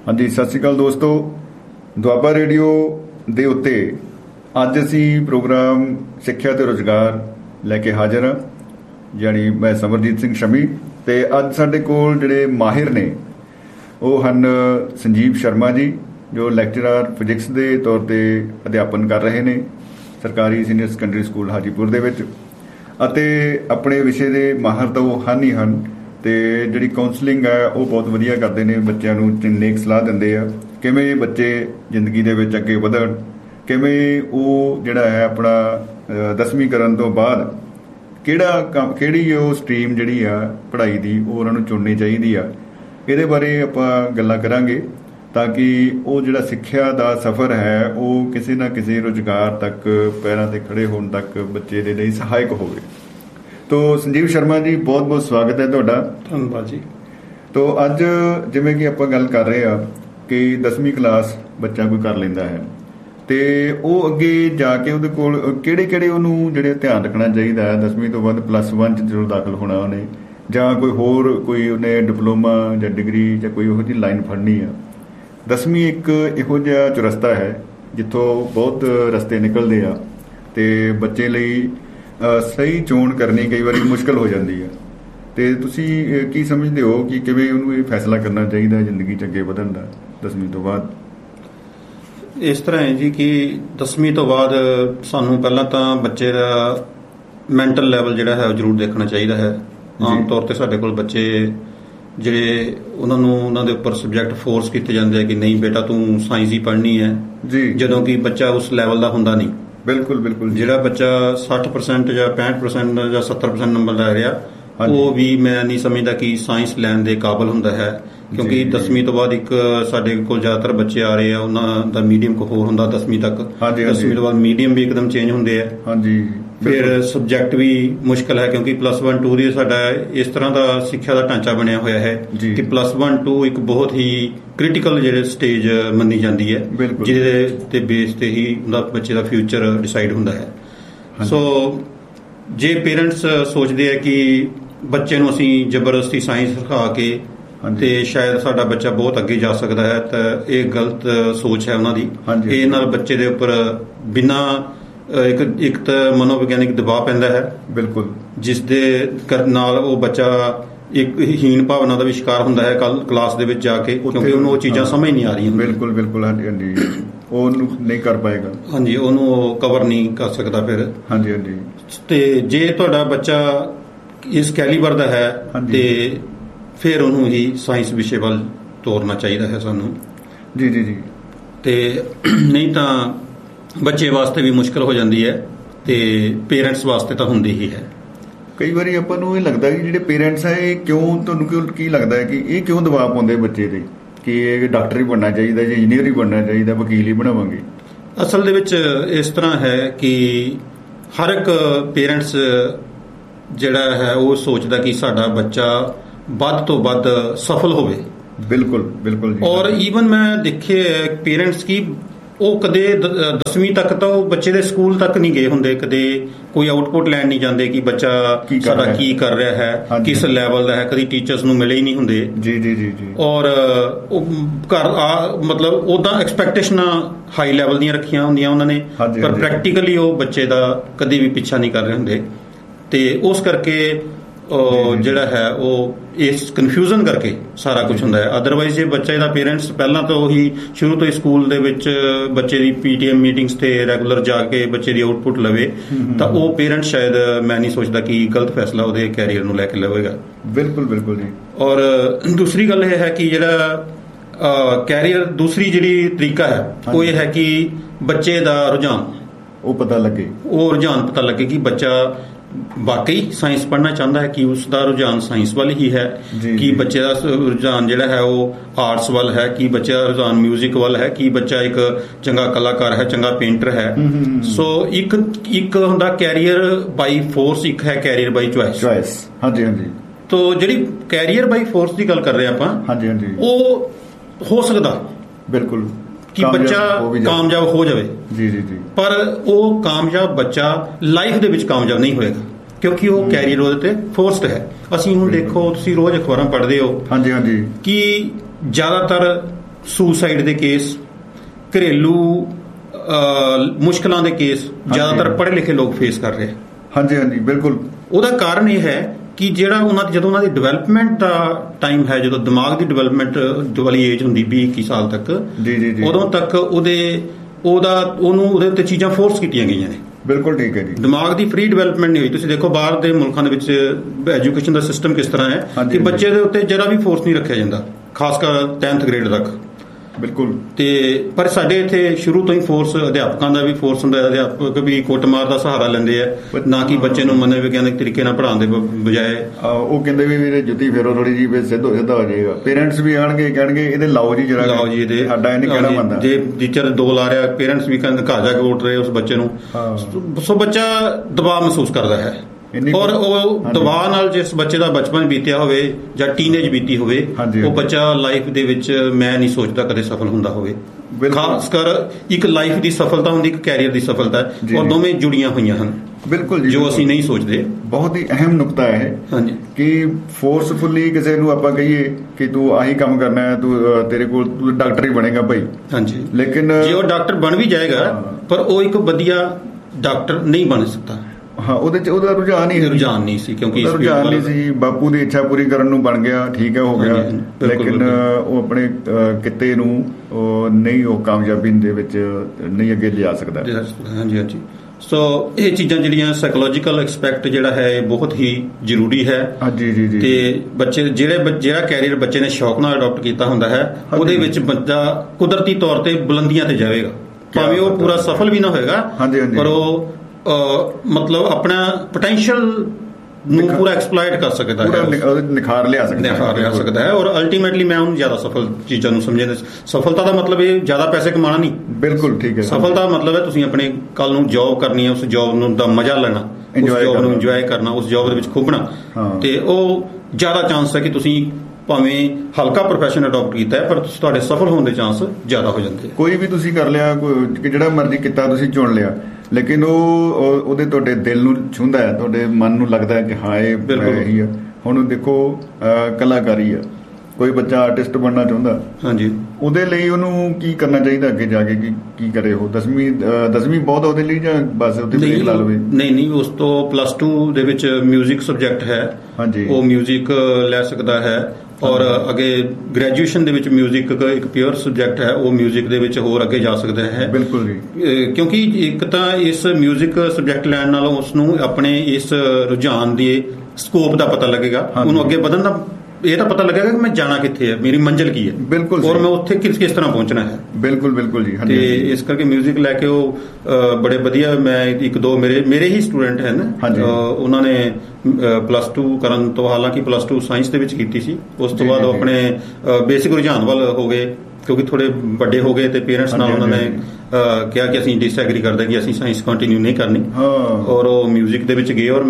ਹਾਂਜੀ, ਸਤਿ ਸ਼੍ਰੀ ਅਕਾਲ ਦੋਸਤੋ। ਦੁਆਬਾ ਰੇਡੀਓ ਦੇ ਉੱਤੇ ਅੱਜ ਅਸੀਂ ਪ੍ਰੋਗਰਾਮ ਸਿੱਖਿਆ ਤੇ ਰੁਜ਼ਗਾਰ ਲੈ ਕੇ ਹਾਜ਼ਰ ਹਾਂ। ਜਾਣੀ ਮੈਂ ਸਮਰਜੀਤ ਸਿੰਘ ਸ਼ਮੀ, ਤੇ ਅੱਜ ਸਾਡੇ ਕੋਲ ਜਿਹੜੇ ਮਾਹਿਰ ਨੇ ਉਹ ਹਨ ਸੰਜੀਵ ਸ਼ਰਮਾ ਜੀ, ਜੋ ਲੈਕਚਰਰ ਫਿਜ਼ਿਕਸ ਦੇ ਤੌਰ 'ਤੇ ਅਧਿਆਪਨ ਕਰ ਰਹੇ ਨੇ ਸਰਕਾਰੀ ਸੀਨੀਅਰ ਸੈਕੰਡਰੀ ਸਕੂਲ ਹਾਜੀਪੁਰ ਦੇ ਵਿੱਚ, ਅਤੇ ਆਪਣੇ ਵਿਸ਼ੇ ਦੇ ਮਾਹਰ ਤਾਂ ਉਹ ਹਨ ਹੀ ਹਨ, ਅਤੇ ਜਿਹੜੀ ਕਾਉਂਸਲਿੰਗ ਹੈ ਉਹ ਬਹੁਤ ਵਧੀਆ ਕਰਦੇ ਨੇ। ਬੱਚਿਆਂ ਨੂੰ ਨੇਕ ਸਲਾਹ ਦਿੰਦੇ ਆ ਕਿਵੇਂ ਬੱਚੇ ਜ਼ਿੰਦਗੀ ਦੇ ਵਿੱਚ ਅੱਗੇ ਵਧਣ, ਕਿਵੇਂ ਉਹ ਜਿਹੜਾ ਹੈ ਆਪਣਾ 10ਵੀਂ ਕਰਨ ਤੋਂ ਬਾਅਦ ਕਿਹੜੀ ਉਹ ਸਟਰੀਮ ਜਿਹੜੀ ਆ ਪੜ੍ਹਾਈ ਦੀ ਉਹ ਉਹਨਾਂ ਨੂੰ ਚੁਣਨੀ ਚਾਹੀਦੀ ਆ। ਇਹਦੇ ਬਾਰੇ ਆਪਾਂ ਗੱਲਾਂ ਕਰਾਂਗੇ ਤਾਂ ਕਿ ਉਹ ਜਿਹੜਾ ਸਿੱਖਿਆ ਦਾ ਸਫ਼ਰ ਹੈ ਉਹ ਕਿਸੇ ਨਾ ਕਿਸੇ ਰੁਜ਼ਗਾਰ ਤੱਕ, ਪੈਰਾਂ 'ਤੇ ਖੜੇ ਹੋਣ ਤੱਕ ਬੱਚੇ ਦੇ ਲਈ ਸਹਾਇਕ ਹੋਵੇ। ਤੋ ਸੰਜੀਵ ਸ਼ਰਮਾ ਜੀ, ਬਹੁਤ ਬਹੁਤ ਸਵਾਗਤ ਹੈ ਤੁਹਾਡਾ। ਧੰਨਵਾਦ ਜੀ। ਤੋ ਅੱਜ ਜਿਵੇਂ ਕਿ ਆਪਾਂ ਗੱਲ ਕਰ ਰਹੇ ਹਾਂ ਕਿ 10ਵੀਂ ਕਲਾਸ ਬੱਚਾ ਕੋਈ ਕਰ ਲੈਂਦਾ ਹੈ, ਤੇ ਉਹ ਅੱਗੇ ਜਾ ਕੇ ਉਹਦੇ ਕੋਲ ਕਿਹੜੇ ਉਹਨੂੰ ਜਿਹੜੇ ਧਿਆਨ ਰੱਖਣਾ ਚਾਹੀਦਾ ਹੈ 10ਵੀਂ ਤੋਂ ਬਾਅਦ +1 'ਚ ਜਦੋਂ ਦਾਖਲ ਹੋਣਾ ਉਹਨੇ, ਜਾਂ ਕੋਈ ਉਹਨੇ ਡਿਪਲੋਮਾ ਜਾਂ ਡਿਗਰੀ ਜਾਂ ਕੋਈ ਇਹੋ ਜਿਹੀ ਲਾਈਨ ਫੜਨੀ ਆ। 10ਵੀਂ ਇੱਕ ਇਹੋ ਜਿਹਾ ਚੁਰਸਤਾ ਹੈ ਜਿੱਥੋਂ ਬਹੁਤ ਰਸਤੇ ਨਿਕਲਦੇ ਆ, ਤੇ ਬੱਚੇ ਲਈ ਸਹੀ ਚੋਣ ਕਰਨੀ ਕਈ ਵਾਰੀ ਮੁਸ਼ਕਲ ਹੋ ਜਾਂਦੀ ਆ। ਤੇ ਤੁਸੀਂ ਕੀ ਸਮਝਦੇ ਹੋ ਕਿ ਕਿਵੇਂ ਉਹਨੂੰ ਇਹ ਫੈਸਲਾ ਕਰਨਾ ਚਾਹੀਦਾ ਜ਼ਿੰਦਗੀ 'ਚ ਅੱਗੇ ਵਧਣ ਦਾ 10ਵੀਂ ਤੋਂ ਬਾਅਦ? ਇਸ ਤਰ੍ਹਾਂ ਹੈ ਜੀ ਕਿ 10ਵੀਂ ਤੋਂ ਬਾਅਦ ਸਾਨੂੰ ਪਹਿਲਾਂ ਤਾਂ ਬੱਚੇ ਦਾ ਮੈਂਟਲ ਲੈਵਲ ਜਿਹੜਾ ਹੈ ਉਹ ਜ਼ਰੂਰ ਦੇਖਣਾ ਚਾਹੀਦਾ ਹੈ। ਆਮ ਤੌਰ 'ਤੇ ਸਾਡੇ ਕੋਲ ਬੱਚੇ ਜਿਹੜੇ ਉਹਨਾਂ ਦੇ ਉੱਪਰ ਸਬਜੈਕਟ ਫੋਰਸ ਕੀਤੇ ਜਾਂਦੇ ਆ ਕਿ ਨਹੀਂ ਬੇਟਾ ਤੂੰ ਸਾਇੰਸ ਹੀ ਪੜ੍ਹਨੀ ਹੈ ਜੀ, ਜਦੋਂ ਕਿ ਬੱਚਾ ਉਸ ਲੈਵਲ ਦਾ ਹੁੰਦਾ ਨਹੀਂ। ਬਿਲਕੁਲ ਜਿਹੜਾ ਬੱਚਾ 60% ਜਾਂ 65% ਜਾਂ 70% ਨੰਬਰ ਲੈ ਰਿਹਾ, ਉਹ ਵੀ ਮੈਂ ਨਹੀਂ ਸਮਝਦਾ ਕਿ ਸਾਇੰਸ ਲੈਣ ਦੇ ਕਾਬਲ ਹੁੰਦਾ ਹੈ, ਕਿਉਂਕਿ 10ਵੀਂ ਤੋਂ ਬਾਅਦ ਇੱਕ ਸਾਡੇ ਕੋਲ ਜ਼ਿਆਦਾਤਰ ਬੱਚੇ ਆ ਰਹੇ ਆ, ਉਹਨਾਂ ਦਾ ਮੀਡੀਅਮ ਕੋ ਹੋਰ ਹੁੰਦਾ 10ਵੀਂ ਤੱਕ। 10ਵੀਂ ਤੋਂ ਬਾਅਦ ਮੀਡੀਅਮ ਵੀ ਇੱਕਦਮ ਚੇਂਜ ਹੁੰਦੇ ਆ। ਹਾਂਜੀ, ਫਿਰ ਸਬਜੈਕਟ ਵੀ ਮੁਸ਼ਕਲ ਹੈ, ਕਿਉਂਕਿ +1 2 ਦੀ ਸਾਡਾ ਇਸ ਤਰ੍ਹਾਂ ਦਾ ਸਿੱਖਿਆ ਦਾ ਢਾਂਚਾ ਬਣਿਆ ਹੋਇਆ ਹੈ ਕਿ +1 2 ਇੱਕ ਬਹੁਤ ਹੀ ਕ੍ਰਿਟੀਕਲ ਜਿਹੜੇ ਸਟੇਜ ਮੰਨੀ ਜਾਂਦੀ ਹੈ, ਜਿਹਦੇ ਤੇ ਬੇਸ ਤੇ ਹੀ ਉਹਦਾ ਬੱਚੇ ਦਾ ਫਿਊਚਰ ਡਿਸਾਈਡ ਹੁੰਦਾ ਹੈ। ਸੋ ਜੇ ਪੇਰੈਂਟਸ ਸੋਚਦੇ ਆ ਕਿ ਬੱਚੇ ਨੂੰ ਅਸੀਂ ਜ਼ਬਰਦਸਤੀ ਸਾਇੰਸ ਸਿਖਾ ਕੇ ਤੇ ਸ਼ਾਇਦ ਸਾਡਾ ਬੱਚਾ ਬਹੁਤ ਅੱਗੇ ਜਾ ਸਕਦਾ ਹੈ, ਤਾਂ ਇਹ ਗਲਤ ਸੋਚ ਹੈ ਉਹਨਾਂ ਦੀ। ਇਹ ਨਾਲ ਬੱਚੇ ਦੇ ਉੱਪਰ ਬਿਨਾਂ ਇੱਕ ਤਾਂ ਮਨੋਵਿਗਿਆਨਿਕ ਦਬਾਅ ਪੈਂਦਾ ਹੈ, ਬਿਲਕੁਲ, ਜਿਸ ਦੇ ਨਾਲ ਉਹ ਬੱਚਾ ਇੱਕ ਹੀਨ ਭਾਵਨਾ ਦਾ ਵੀ ਸ਼ਿਕਾਰ ਹੁੰਦਾ ਹੈ ਕਲਾਸ ਦੇ ਵਿੱਚ ਜਾ ਕੇ, ਕਿਉਂਕਿ ਉਹਨੂੰ ਉਹ ਚੀਜ਼ਾਂ ਸਮਝ ਨਹੀਂ ਆ ਰਹੀਆਂ। ਬਿਲਕੁਲ ਹਾਂਜੀ, ਉਹਨੂੰ ਨਹੀਂ ਕਰ ਪਾਏਗਾ। ਹਾਂਜੀ, ਉਹਨੂੰ ਉਹ ਕਵਰ ਨਹੀਂ ਕਰ ਸਕਦਾ ਫਿਰ। ਹਾਂਜੀ। ਤੇ ਜੇ ਤੁਹਾਡਾ ਬੱਚਾ ਇਸ ਕੈਲੀਬਰ ਦਾ ਹੈ ਤੇ ਫਿਰ ਉਹਨੂੰ ਹੀ ਸਾਇੰਸ ਵਿਸ਼ੇ ਵੱਲ ਤੋਰਨਾ ਚਾਹੀਦਾ ਹੈ ਸਾਨੂੰ। ਜੀ। ਤੇ ਨਹੀਂ ਤਾਂ ਬੱਚੇ ਵਾਸਤੇ ਵੀ ਮੁਸ਼ਕਲ ਹੋ ਜਾਂਦੀ ਹੈ, ਤੇ ਪੇਰੈਂਟਸ ਵਾਸਤੇ ਤਾਂ ਹੁੰਦੀ ਹੀ ਹੈ। ਕਈ ਵਾਰੀ ਆਪਾਂ ਨੂੰ ਇਹ ਲੱਗਦਾ ਕਿ ਜਿਹੜੇ ਪੇਰੈਂਟਸ ਹੈ ਇਹ ਤੁਹਾਨੂੰ ਕੀ ਲੱਗਦਾ ਹੈ ਕਿ ਇਹ ਕਿਉਂ ਦਬਾਅ ਪਾਉਂਦੇ ਬੱਚੇ ਤੇ ਕਿ ਇਹ ਡਾਕਟਰ ਹੀ ਬਣਨਾ ਚਾਹੀਦਾ ਜਾਂ ਇੰਜੀਨੀਅਰ ਹੀ ਬਣਨਾ ਚਾਹੀਦਾ, ਵਕੀਲ ਹੀ ਬਣਾਵਾਂਗੇ? ਅਸਲ ਦੇ ਵਿੱਚ ਇਸ ਤਰ੍ਹਾਂ ਹੈ ਕਿ ਹਰ ਇੱਕ ਪੇਰੈਂਟਸ ਜਿਹੜਾ ਹੈ ਉਹ ਸੋਚਦਾ ਕਿ ਸਾਡਾ ਬੱਚਾ ਵੱਧ ਤੋਂ ਵੱਧ ਸਫਲ ਹੋਵੇ। ਬਿਲਕੁਲ ਜੀ। ਔਰ ਈਵਨ ਮੈਂ ਦੇਖੇ ਪੇਰੈਂਟਸ ਕੀ ਉਹ ਕਦੇ 10ਵੀਂ ਤੱਕ ਤਾਂ ਉਹ ਬੱਚੇ ਦੇ ਸਕੂਲ ਤੱਕ ਨਹੀਂ ਗਏ ਹੁੰਦੇ, ਕਦੇ ਕੋਈ ਆਊਟਪੁੱਟ ਲੈਣ ਨਹੀਂ ਜਾਂਦੇ ਕਿ ਬੱਚਾ ਸਾਡਾ ਕੀ ਕਰ ਰਿਹਾ ਹੈ, ਕਿਸ ਲੈਵਲ ਦਾ ਹੈ, ਕਦੀ ਟੀਚਰਸ ਨੂੰ ਮਿਲੇ ਹੀ ਨਹੀਂ ਹੁੰਦੇ। ਜੀ। ਔਰ ਉਹ ਮਤਲਬ ਉੱਦਾਂ ਐਕਸਪੈਕਟੇਸ਼ਨਾਂ ਹਾਈ ਲੈਵਲ ਦੀਆਂ ਰੱਖੀਆਂ ਹੁੰਦੀਆਂ ਉਹਨਾਂ ਨੇ, ਪਰ ਪ੍ਰੈਕਟੀਕਲੀ ਉਹ ਬੱਚੇ ਦਾ ਕਦੇ ਵੀ ਪਿੱਛਾ ਨਹੀਂ ਕਰ ਰਹੇ ਹੁੰਦੇ। ਤੇ ਉਸ ਕਰਕੇ ਜਿਹੜਾ ਹੈ ਉਹ ਇਸ ਕਨਫਿਊਜ਼ਨ ਕਰਕੇ ਸਾਰਾ ਕੁਝ ਹੁੰਦਾ ਹੈ। ਅਦਰਵਾਈਜ਼ ਜੇ ਬੱਚੇ ਦਾ ਪੇਰੈਂਟਸ ਪਹਿਲਾਂ ਤਾਂ ਉਹੀ ਸ਼ੁਰੂ ਤੋਂ ਹੀ ਸਕੂਲ ਦੇ ਵਿੱਚ ਬੱਚੇ ਦੀ PTM ਮੀਟਿੰਗਸ ਤੇ ਰੈਗੂਲਰ ਜਾ ਕੇ ਬੱਚੇ ਦੀ ਆਊਟਪੁੱਟ ਲਵੇ, ਤਾਂ ਉਹ ਪੇਰੈਂਟਸ ਸ਼ਾਇਦ ਮੈਂ ਨਹੀਂ ਸੋਚਦਾ ਕਿ ਗਲਤ ਫੈਸਲਾ ਉਹਦੇ ਕੈਰੀਅਰ ਨੂੰ ਲੈ ਕੇ ਲਵੇਗਾ। ਬਿਲਕੁਲ ਜੀ। ਔਰ ਦੂਸਰੀ ਗੱਲ ਇਹ ਹੈ ਕਿ ਜਿਹੜਾ ਕੈਰੀਅਰ ਦੂਸਰੀ ਜਿਹੜੀ ਤਰੀਕਾ ਹੈ ਉਹ ਇਹ ਹੈ ਕਿ ਬੱਚੇ ਦਾ ਰੁਝਾਨ ਪਤਾ ਲੱਗੇ ਕਿ ਬੱਚਾ ਵਾਕਈ ਸਾਇੰਸ ਪੜ੍ਹਨਾ ਚਾਹੁੰਦਾ ਹੈ, ਕਿ ਉਸ ਦਾ ਰੁਝਾਨ ਸਾਇੰਸ ਵੱਲ ਹੀ ਹੈ, ਕਿ ਬੱਚੇ ਦਾ ਰੁਝਾਨ ਜਿਹੜਾ ਹੈ ਉਹ ਆਰਟਸ ਵੱਲ ਹੈ, ਕਿ ਬੱਚੇ ਦਾ ਰੁਝਾਨ ਮਿਊਜ਼ਿਕ ਵੱਲ ਹੈ, ਕਿ ਬੱਚਾ ਇੱਕ ਚੰਗਾ ਕਲਾਕਾਰ ਹੈ, ਚੰਗਾ ਪੇਂਟਰ ਹੈ। ਸੋ ਇੱਕ ਹੁੰਦਾ ਕੈਰੀਅਰ ਬਾਈ ਫੋਰਸ, ਇੱਕ ਹੈ ਕੈਰੀਅਰ ਬਾਈ ਚੁਆਇਸ। ਹਾਂਜੀ। ਤੋ ਜਿਹੜੀ ਕੈਰੀਅਰ ਬਾਈ ਫੋਰਸ ਦੀ ਗੱਲ ਕਰ ਰਹੇ ਆਪਾਂ, ਉਹ ਹੋ ਸਕਦਾ ਬਿਲਕੁਲ ਕਿ ਬੱਚਾ ਕਾਮਯਾਬ ਹੋ ਜਾਵੇ। ਜੀ। ਪਰ ਉਹ ਕਾਮਯਾਬ ਬੱਚਾ ਲਾਈਫ ਦੇ ਵਿੱਚ ਕਾਮਯਾਬ ਨਹੀਂ ਹੋਏਗਾ, ਕਿਉਂਕਿ ਉਹ ਕੈਰੀਅਰ ਉਹਦੇ ਤੇ ਫੋਰਸਡ ਹੈ। ਅਸੀਂ ਹੁਣ ਦੇਖੋ, ਤੁਸੀਂ ਰੋਜ਼ ਅਖਬਾਰਾਂ ਪੜ੍ਹਦੇ ਹੋ ਕਿ ਜ਼ਿਆਦਾਤਰ ਸੁਸਾਈਡ ਦੇ ਕੇਸ, ਘਰੇਲੂ ਮੁਸ਼ਕਲਾਂ ਦੇ ਕੇਸ ਜ਼ਿਆਦਾਤਰ ਪੜ੍ਹੇ ਲਿਖੇ ਲੋਕ ਫੇਸ ਕਰ ਰਹੇ। ਹਾਂਜੀ ਹਾਂਜੀ ਬਿਲਕੁਲ। ਉਹਦਾ ਕਾਰਨ ਇਹ ਹੈ ਕਿ ਜਿਹੜਾ ਜਦੋਂ ਉਹਨਾਂ ਦੀ ਡਿਵੈਲਪਮੈਂਟ ਦਾ ਟਾਈਮ ਹੈ, ਜਦੋਂ ਦਿਮਾਗ ਦੀ ਡਿਵੈਲਪਮੈਂਟ ਵਾਲੀ ਏਜ ਹੁੰਦੀ 20-21 ਸਾਲ ਤੱਕ, ਉਦੋਂ ਤੱਕ ਉਹਨੂੰ ਉਹਦੇ ਉੱਤੇ ਚੀਜ਼ਾਂ ਫੋਰਸ ਕੀਤੀਆਂ ਗਈਆਂ ਨੇ। ਬਿਲਕੁਲ ਠੀਕ ਹੈ ਜੀ। ਦਿਮਾਗ ਦੀ ਫ੍ਰੀ ਡਿਵੈਲਪਮੈਂਟ ਨਹੀਂ ਹੋਈ। ਤੁਸੀਂ ਦੇਖੋ ਬਾਹਰ ਦੇ ਮੁਲਕਾਂ ਦੇ ਵਿੱਚ ਐਜੂਕੇਸ਼ਨ ਦਾ ਸਿਸਟਮ ਕਿਸ ਤਰ੍ਹਾਂ ਹੈ ਕਿ ਬੱਚੇ ਦੇ ਉੱਤੇ ਜਰਾ ਵੀ ਫੋਰਸ ਨਹੀਂ ਰੱਖਿਆ ਜਾਂਦਾ, ਖਾਸ ਕਰ 10th ਗ੍ਰੇਡ ਤੱਕ। ਬਿਲਕੁਲ। ਤੇ ਪਰ ਸਾਡੇ ਇੱਥੇ ਸ਼ੁਰੂ ਤੋਂ ਹੀ ਫੋਰਸ, ਅਧਿਆਪਕਾਂ ਦਾ ਵੀ ਫੋਰਸ ਹੁੰਦਾ ਹੈ। ਅਧਿਆਪਕ ਵੀ ਕੁੱਟਮਾਰ ਦਾ ਸਹਾਰਾ ਲੈਂਦੇ ਆ, ਨਾ ਕਿ ਬੱਚੇ ਨੂੰ ਮਨੋਵਿਗਿਆਨਿਕ ਤਰੀਕੇ ਨਾਲ ਪੜ੍ਹਾਉਣ ਦੇ ਬਜਾਏ ਉਹ ਕਹਿੰਦੇ ਵੀ ਵੀਰੇ ਜੁੱਤੀ ਫੇਰੋ ਥੋੜੀ ਜੀ, ਸਿੱਧਾ ਹੋ ਜਾਏਗਾ। ਪੇਰੈਂਟਸ ਵੀ ਆਣਗੇ, ਕਹਿਣਗੇ ਇਹਦੇ ਲਾਓ ਜੀ ਜਰਾ, ਲਾਓ ਜੀ ਇਹਦੇ, ਸਾਡਾ ਇਹਨੇ ਕਹਿਣਾ ਮੰਨਦਾ। ਜੇ ਟੀਚਰ 2 ਲਾ ਰਿਹਾ, ਪੇਰੈਂਟਸ ਵੀ ਕਹਿੰਦੇ ਘਰ ਜਾ ਕੇ ਉੱਠ ਰਹੇ ਉਸ ਬੱਚੇ ਨੂੰ। ਸੋ ਬੱਚਾ ਦਬਾਅ ਮਹਿਸੂਸ ਕਰਦਾ ਹੈ, ਔਰ ਉਹ ਦਬਾਅ ਨਾਲ ਜਿਸ ਬੱਚੇ ਦਾ ਬਚਪਨ ਬੀਤਿਆ ਹੋਵੇ ਜਾਂ ਟੀਨੇਜ ਬੀਤੀ ਹੋਵੇ, ਉਹ ਬੱਚਾ ਲਾਈਫ ਦੇ ਵਿੱਚ ਮੈਂ ਨਹੀਂ ਸੋਚਦਾ ਕਦੇ ਸਫਲ ਹੁੰਦਾ ਹੋਵੇ। ਖਾਸ ਕਰ ਇੱਕ ਲਾਈਫ ਦੀ ਸਫਲਤਾ ਹੁੰਦੀ, ਇੱਕ ਕੈਰੀਅਰ ਦੀ ਸਫਲਤਾ, ਔਰ ਦੋਵੇਂ ਜੁੜੀਆਂ ਹੋਈਆਂ ਹਨ। ਬਿਲਕੁਲ ਜੀ, ਜੋ ਅਸੀਂ ਨਹੀਂ ਸੋਚਦੇ। ਬਹੁਤ ਹੀ ਅਹਿਮ ਨੁਕਤਾ ਹੈ ਕਿ ਫੋਰਸਫੁਲੀ ਕਿਸੇ ਨੂੰ ਆਪਾਂ ਕਹੀਏ ਕਿ ਤੂੰ ਆਹੀ ਕੰਮ ਕਰਨਾ ਹੈ, ਤੇਰੇ ਕੋਲ ਤੂੰ ਡਾਕਟਰ ਹੀ ਬਣੇਗਾ ਭਾਈ। ਹਾਂਜੀ, ਲੇਕਿਨ ਜੇ ਉਹ ਡਾਕਟਰ ਬਣ ਵੀ ਜਾਏਗਾ ਪਰ ਉਹ ਇੱਕ ਵਧੀਆ ਡਾਕਟਰ ਨਹੀਂ ਬਣ ਸਕਦਾ। ਉਹਦੇ ਚ ਉਹਦਾ ਰੁਝਾਨ ਨਹੀਂ ਸੀ, ਕਿਉਂਕਿ ਰੁਝਾਨ ਨਹੀਂ ਸੀ। ਬਾਪੂ ਦੀ ਇੱਛਾ ਪੂਰੀ ਕਰਨ ਨੂੰ ਬਣ ਗਿਆ, ਠੀਕ ਹੈ, ਹੋ ਗਿਆ, ਲੇਕਿਨ ਉਹ ਆਪਣੇ ਕਿੱਤੇ ਨੂੰ ਨਹੀਂ, ਉਹ ਕਾਮਯਾਬੀ ਦੇ ਵਿੱਚ ਨਹੀਂ ਅੱਗੇ ਲਿਜਾ ਸਕਦਾ। ਹਾਂਜੀ ਹਾਂਜੀ। ਸੋ ਇਹ ਚੀਜ਼ਾਂ ਜਿਹੜੀਆਂ ਸਾਈਕੋਲੋਜੀਕਲ ਐਸਪੈਕਟ ਜਿਹੜਾ ਹੈ ਇਹ ਬਹੁਤ ਹੀ ਜ਼ਰੂਰੀ ਹੈ। ਜੀ ਜੀ ਜੀ। ਤੇ ਬੱਚੇ ਜਿਹੜਾ ਕੈਰੀਅਰ ਬੱਚੇ ਨੇ ਸ਼ੌਕ ਨਾਲ ਅਡਾਪਟ ਕੀਤਾ ਹੁੰਦਾ ਹੈ, ਉਹਦੇ ਵਿੱਚ ਬੱਚਾ ਕੁਦਰਤੀ ਤੌਰ ਤੇ ਬੁਲੰਦੀਆਂ ਤੇ ਜਾਵੇਗਾ, ਭਾਵੇਂ ਉਹ ਪੂਰਾ ਸਫਲ ਵੀ ਨਾ ਹੋਏਗਾ, ਪਰ ਉਹ ਮਤਲਬ ਆਪਣਾ ਪੋਟੈਂਸ਼ੀਅਲ ਨੂੰ ਪੂਰਾ ਐਕਸਪਲੋਇਟ ਕਰ ਸਕਦਾ ਹੈ, ਨਿਖਾਰ ਲਿਆ ਸਕਦਾ ਹੈ। ਔਰ ਅਲਟੀਮੇਟਲੀ ਮੈਂ ਉਹਨੂੰ ਜ਼ਿਆਦਾ ਸਫਲ ਚੀਜ਼ਾਂ ਨੂੰ ਸਮਝਦਾ। ਸਫਲਤਾ ਦਾ ਮਤਲਬ ਇਹ ਜ਼ਿਆਦਾ ਪੈਸੇ ਕਮਾਉਣਾ ਨਹੀਂ। ਬਿਲਕੁਲ ਠੀਕ ਹੈ। ਸਫਲਤਾ ਦਾ ਮਤਲਬ ਹੈ ਤੁਸੀਂ ਆਪਣੇ ਕੱਲ ਨੂੰ ਜੌਬ ਕਰਨੀ ਹੈ, ਉਸ ਜੌਬ ਨੂੰ ਦਾ ਮਜ਼ਾ ਲੈਣਾ, ਉਸ ਜੌਬ ਨੂੰ ਇੰਜੋਏ ਕਰਨਾ, ਉਸ ਜੌਬ ਦੇ ਵਿੱਚ ਖੁੱਭਣਾ। ਤੇ ਉਹ ਜ਼ਿਆਦਾ ਚਾਂਸ ਹੈ ਕਿ ਤੁਸੀਂ ਭਾਵੇਂ ਹਲਕਾ ਪ੍ਰੋਫੈਸ਼ਨ ਅਡਾਪਟ ਕੀਤਾ ਹੈ, ਪਰ ਤੁਹਾਡੇ ਸਫਲ ਹੋਣ ਦੇ ਚਾਂਸ ਜ਼ਿਆਦਾ ਹੋ ਜਾਂਦੇ। ਕੋਈ ਵੀ ਤੁਸੀਂ ਕਰ ਲਿਆ, ਜਿਹੜਾ ਮਰਜ਼ੀ ਕਿੱਤਾ ਤੁਸੀਂ ਚੁਣ ਲਿਆ, ਲੇਕਿਨ ਉਹਦੇ ਤੁਹਾਡੇ ਦਿਲ ਨੂੰ ਛੂੰਹਦਾ ਹੈ, ਤੁਹਾਡੇ ਮਨ ਨੂੰ ਲੱਗਦਾ ਹੈ ਕਿ ਹਾਂ ਇਹ ਇਹੀ ਆ। ਹੁਣ ਦੇਖੋ ਕਲਾਕਾਰੀ ਆ, ਕੋਈ ਬੱਚਾ ਆਰਟਿਸਟ ਬਣਨਾ ਚਾਹੁੰਦਾ, ਹਾਂਜੀ, ਉਹਦੇ ਲਈ ਉਹਨੂੰ ਕੀ ਕਰਨਾ ਚਾਹੀਦਾ ਅੱਗੇ ਜਾ ਕੇ? ਕੀ ਕਰੇ ਉਹ? 10ਵੀਂ ਬਹੁਤ ਉਹਦੇ ਲਈ, ਜਾਂ ਬਸ ਉੱਥੇ ਬ੍ਰੇਕ ਲਾ ਲਵੇ? ਨਹੀਂ, ਉਸ ਤੋਂ +2 ਦੇ ਵਿੱਚ ਮਿਊਜ਼ਿਕ ਸਬਜੈਕਟ ਹੈ, ਉਹ ਮਿਊਜ਼ਿਕ ਲੈ ਸਕਦਾ ਹੈ। ਔਰ ਅੱਗੇ ਗ੍ਰੈਜੂਏਸ਼ਨ ਦੇ ਵਿੱਚ ਮਿਊਜ਼ਿਕ ਇੱਕ ਪਿਓਰ ਸਬਜੈਕਟ ਹੈ, ਉਹ ਮਿਊਜ਼ਿਕ ਦੇ ਵਿੱਚ ਹੋਰ ਅੱਗੇ ਜਾ ਸਕਦਾ ਹੈ। ਬਿਲਕੁਲ ਜੀ। ਕਿਉਂਕਿ ਇੱਕ ਤਾਂ ਇਸ ਮਿਊਜ਼ਿਕ ਸਬਜੈਕਟ ਲੈਣ ਨਾਲੋਂ ਉਸਨੂੰ ਆਪਣੇ ਇਸ ਰੁਝਾਨ ਦੇ ਸਕੋਪ ਦਾ ਪਤਾ ਲੱਗੇਗਾ, ਉਹਨੂੰ ਅੱਗੇ ਵਧਣ ਦਾ ਇਹ ਤਾਂ ਪਤਾ ਲੱਗੇਗਾ ਕਿ ਮੈਂ ਜਾਣਾ ਕਿੱਥੇ ਹੈ, ਮੇਰੀ ਮੰਜ਼ਿਲ ਕੀ ਹੈ। ਬਿਲਕੁਲ। ਔਰ ਮੈਂ ਉੱਥੇ ਕਿਸ ਤਰ੍ਹਾਂ ਪਹੁੰਚਣਾ ਹੈ। ਬਿਲਕੁਲ ਜੀ। ਤੇ ਇਸ ਕਰਕੇ ਮਿਊਜ਼ਿਕ ਲੈ ਕੇ ਉਹ ਬੜੇ ਵਧੀਆ, ਮੈਂ 1-2 ਮੇਰੇ ਹੀ ਸਟੂਡੈਂਟ ਹਨ, ਉਹਨਾਂ ਨੇ +2 ਕਰਨ ਤੋਂ, ਹਾਲਾਂਕਿ +2 ਸਾਇੰਸ ਦੇ ਵਿੱਚ ਕੀਤੀ ਸੀ, ਉਸ ਤੋਂ ਬਾਅਦ ਉਹ ਆਪਣੇ ਬੇਸਿਕ ਰੁਝਾਨ ਵੱਲ ਹੋ ਗਏ, ਕਿਉਂਕਿ ਥੋੜੇ ਵੱਡੇ ਹੋ ਗਏ ਤੇ ਪੇਰੈਂਟਸ ਨਾਲ ਉਹਨਾਂ ਨੇ ਕਿਹਾ ਕਿ ਅਸੀਂ ਡਿਸਐਗਰੀ ਕਰਦੇ ਕਿ ਅਸੀਂ ਸਾਇੰਸ ਕੰਟੀਨਿਊ ਨਹੀਂ ਕਰਨੀ, ਔਰ ਉਹ ਮਿਊਜ਼ਿਕ ਦੇ ਵਿੱਚ ਗਏ। ਔਰ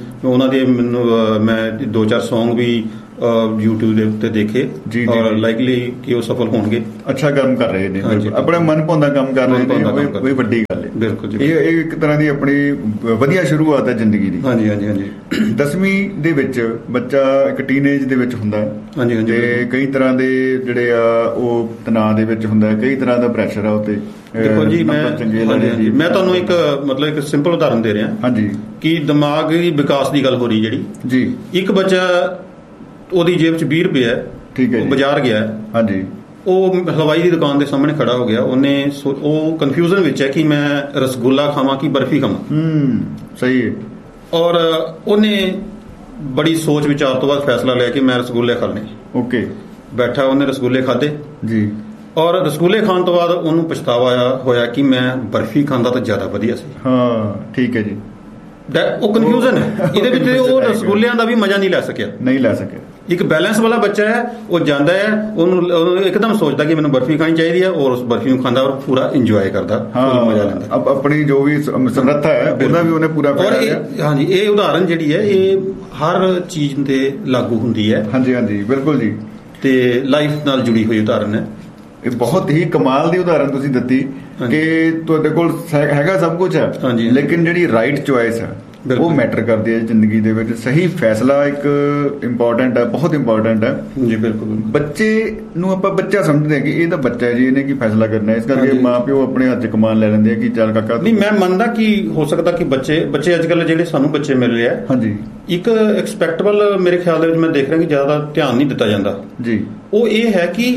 ਮੈਂ 2-4 ਸੌਂਗ ਵੀ YouTube ਦੇ ਉੱਤੇ ਦੇਖੇ, ਔਰ ਲਾਈਕਲੀ ਕਿ ਉਹ ਸਫਲ ਹੋਣਗੇ। ਅੱਛਾ ਕੰਮ ਕਰ ਰਹੇ ਨੇ, ਆਪਣਾ ਮਨ ਭਾਉਂਦਾ ਕੰਮ ਕਰ ਰਹੇ ਨੇ, ਕੋਈ ਵੱਡੀ ਗੱਲ ਹੈ। ਬਿਲਕੁਲ ਜੀ। ਇਹ ਇੱਕ ਤਰ੍ਹਾਂ ਦੀ ਆਪਣੀ ਵਧੀਆ ਸ਼ੁਰੂਆਤ ਹੈ ਜ਼ਿੰਦਗੀ ਦੀ। ਹਾਂਜੀ। 10ਵੀਂ ਦੇ ਵਿੱਚ ਬੱਚਾ ਇੱਕ ਟੀਨੇਜ ਦੇ ਵਿੱਚ ਹੁੰਦਾ, ਤੇ ਕਈ ਤਰ੍ਹਾਂ ਦੇ ਜਿਹੜੇ ਆ ਉਹ ਤਣਾਅ ਦੇ ਵਿੱਚ ਹੁੰਦਾ, ਕਈ ਤਰ੍ਹਾਂ ਦਾ ਪ੍ਰੈਸ਼ਰ ਆ ਉੱਤੇ। ਦੇਖੋ ਜੀ, ਮੈਂ ਤੁਹਾਨੂੰ ਇੱਕ ਸਿੰਪਲ ਉਦਾਹਰਨ ਦੇ ਰਿਹਾ। ਹਾਂਜੀ। ਕਿ ਦਿਮਾਗੀ ਵਿਕਾਸ ਦੀ ਗੱਲ ਹੋ ਰਹੀ ਜਿਹੜੀ ਜੀ, ਇੱਕ ਬੱਚਾ ਉਹਦੀ ਜੇਬ 'ਚ 20 ਰੁਪਏ ਹੈ, ਠੀਕ ਹੈ, ਉਹ ਬਾਜ਼ਾਰ ਗਿਆ, ਹਾਂਜੀ, ਉਹ ਹਲਵਾਈ ਦੀ ਦੁਕਾਨ ਦੇ ਸਾਹਮਣੇ ਖੜਾ ਹੋ ਗਿਆ, ਉਹ ਕਨਫਿਊਜ਼ਨ ਵਿੱਚ ਹੈ ਕਿ ਮੈਂ ਰਸਗੁੱਲਾ ਖਾਵਾਂ ਕਿ ਬਰਫੀ ਖਾਵਾਂ। ਸਹੀ ਹੈ। ਔਰ ਉਹਨੇ ਬੜੀ ਸੋਚ ਵਿਚਾਰ ਤੋਂ ਬਾਅਦ ਫੈਸਲਾ ਲਿਆ ਕਿ ਮੈਂ ਰਸਗੁੱਲੇ ਖਾਣੇ। ਓਕੇ। ਬੈਠਾ, ਉਹਨੇ ਰਸਗੁੱਲੇ ਖਾਦੇ ਜੀ, ਔਰ ਰਸਗੁੱਲੇ ਖਾਣ ਤੋਂ ਬਾਅਦ ਉਹਨੂੰ ਪਛਤਾਵਾ ਹੋਇਆ ਕਿ ਮੈਂ ਬਰਫੀ ਖਾਂਦਾ ਤਾਂ ਜ਼ਿਆਦਾ ਵਧੀਆ ਸੀ। ਠੀਕ ਹੈ ਜੀ। ਉਹ ਕਨਫਿਊਜ਼ਨ ਹੈ ਇਹਦੇ ਵਿੱਚ, ਉਹ ਰਸਗੁੱਲਿਆਂ ਦਾ ਵੀ ਮਜ਼ਾ ਨਹੀਂ ਲੈ ਸਕਿਆ। ਇੱਕ ਬੈਲੈਂਸ ਵਾਲਾ ਬੱਚਾ ਹੈ, ਉਹ ਜਾਂਦਾ ਹੈ, ਉਹਨੂੰ ਇੱਕਦਮ ਸੋਚਦਾ ਕਿ ਮੈਨੂੰ ਬਰਫੀ ਖਾਣੀ ਚਾਹੀਦੀ ਹੈ, ਔਰ ਉਸ ਬਰਫੀ ਨੂੰ ਖਾਂਦਾ ਔਰ ਪੂਰਾ ਇੰਜੋਏ ਕਰਦਾ, ਮਜ਼ਾ ਲੈਂਦਾ। ਆਪਣੀ ਜੋ ਵੀ ਸਮਰੱਥਾ ਹੈ ਉਹਦਾ ਵੀ ਉਹਨੇ ਪੂਰਾ ਫਾਇਦਾ ਲਿਆ। ਹਾਂਜੀ, ਇਹ ਉਦਾਹਰਨ ਜਿਹੜੀ ਹੈ ਇਹ ਹਰ ਚੀਜ਼ ਤੇ ਲਾਗੂ ਹੁੰਦੀ ਹੈ। ਹਾਂਜੀ, ਬਿਲਕੁਲ ਜੀ। ਤੇ ਲਾਈਫ ਨਾਲ ਜੁੜੀ ਹੋਈ ਉਦਾਹਰਨ ਹੈ। ਇਹ ਬਹੁਤ ਹੀ ਕਮਾਲ ਦੀ ਉਦਾਹਰਨ ਤੁਸੀਂ ਦਿੱਤੀ ਕਿ ਤੁਹਾਡੇ ਕੋਲ ਹੈਗਾ ਸਭ ਕੁਝ ਹੈ, ਲੇਕਿਨ ਜਿਹੜੀ ਰਾਈਟ ਚੁਆਇਸ ਹੈ ਉਹ ਮੈਟਰ ਕਰਦੇ ਆ ਜ਼ਿੰਦਗੀ ਦੇ ਵਿੱਚ। ਸਹੀ ਫੈਸਲਾ ਇੱਕ ਇੰਪੋਰਟੈਂਟ ਹੈ, ਬਹੁਤ ਇੰਪੋਰਟੈਂਟ ਹੈ ਜੀ। ਬਿਲਕੁਲ। ਬੱਚੇ ਨੂੰ ਆਪਾਂ ਬੱਚਾ ਸਮਝਦੇ ਹਾਂ ਕਿ ਇਹ ਤਾਂ ਬੱਚਾ ਹੈ ਜੀ, ਇਹਨੇ ਕੀ ਫੈਸਲਾ ਕਰਨਾ, ਇਸ ਕਰਕੇ ਮਾਂ ਪਿਓ ਆਪਣੇ ਹੱਥ 'ਚ ਕਮਾਨ ਲੈ ਲੈਂਦੇ ਆ ਕਿ ਚੱਲ ਕਾਕਾ। ਨਹੀਂ, ਮੈਂ ਮੰਨਦਾ ਕਿ ਹੋ ਸਕਦਾ ਕਿ ਬੱਚੇ ਅੱਜ ਕੱਲ੍ਹ ਜਿਹੜੇ ਸਾਨੂੰ ਬੱਚੇ ਮਿਲ ਰਹੇ ਆ, ਹਾਂਜੀ, ਇੱਕ ਐਕਸਪੈਕਟੇਬਲ ਮੇਰੇ ਖਿਆਲ ਦੇ ਵਿੱਚ ਮੈਂ ਦੇਖ ਰਿਹਾ ਕਿ ਜ਼ਿਆਦਾ ਧਿਆਨ ਨਹੀਂ ਦਿੱਤਾ ਜਾਂਦਾ ਜੀ। ਉਹ ਇਹ ਹੈ ਕਿ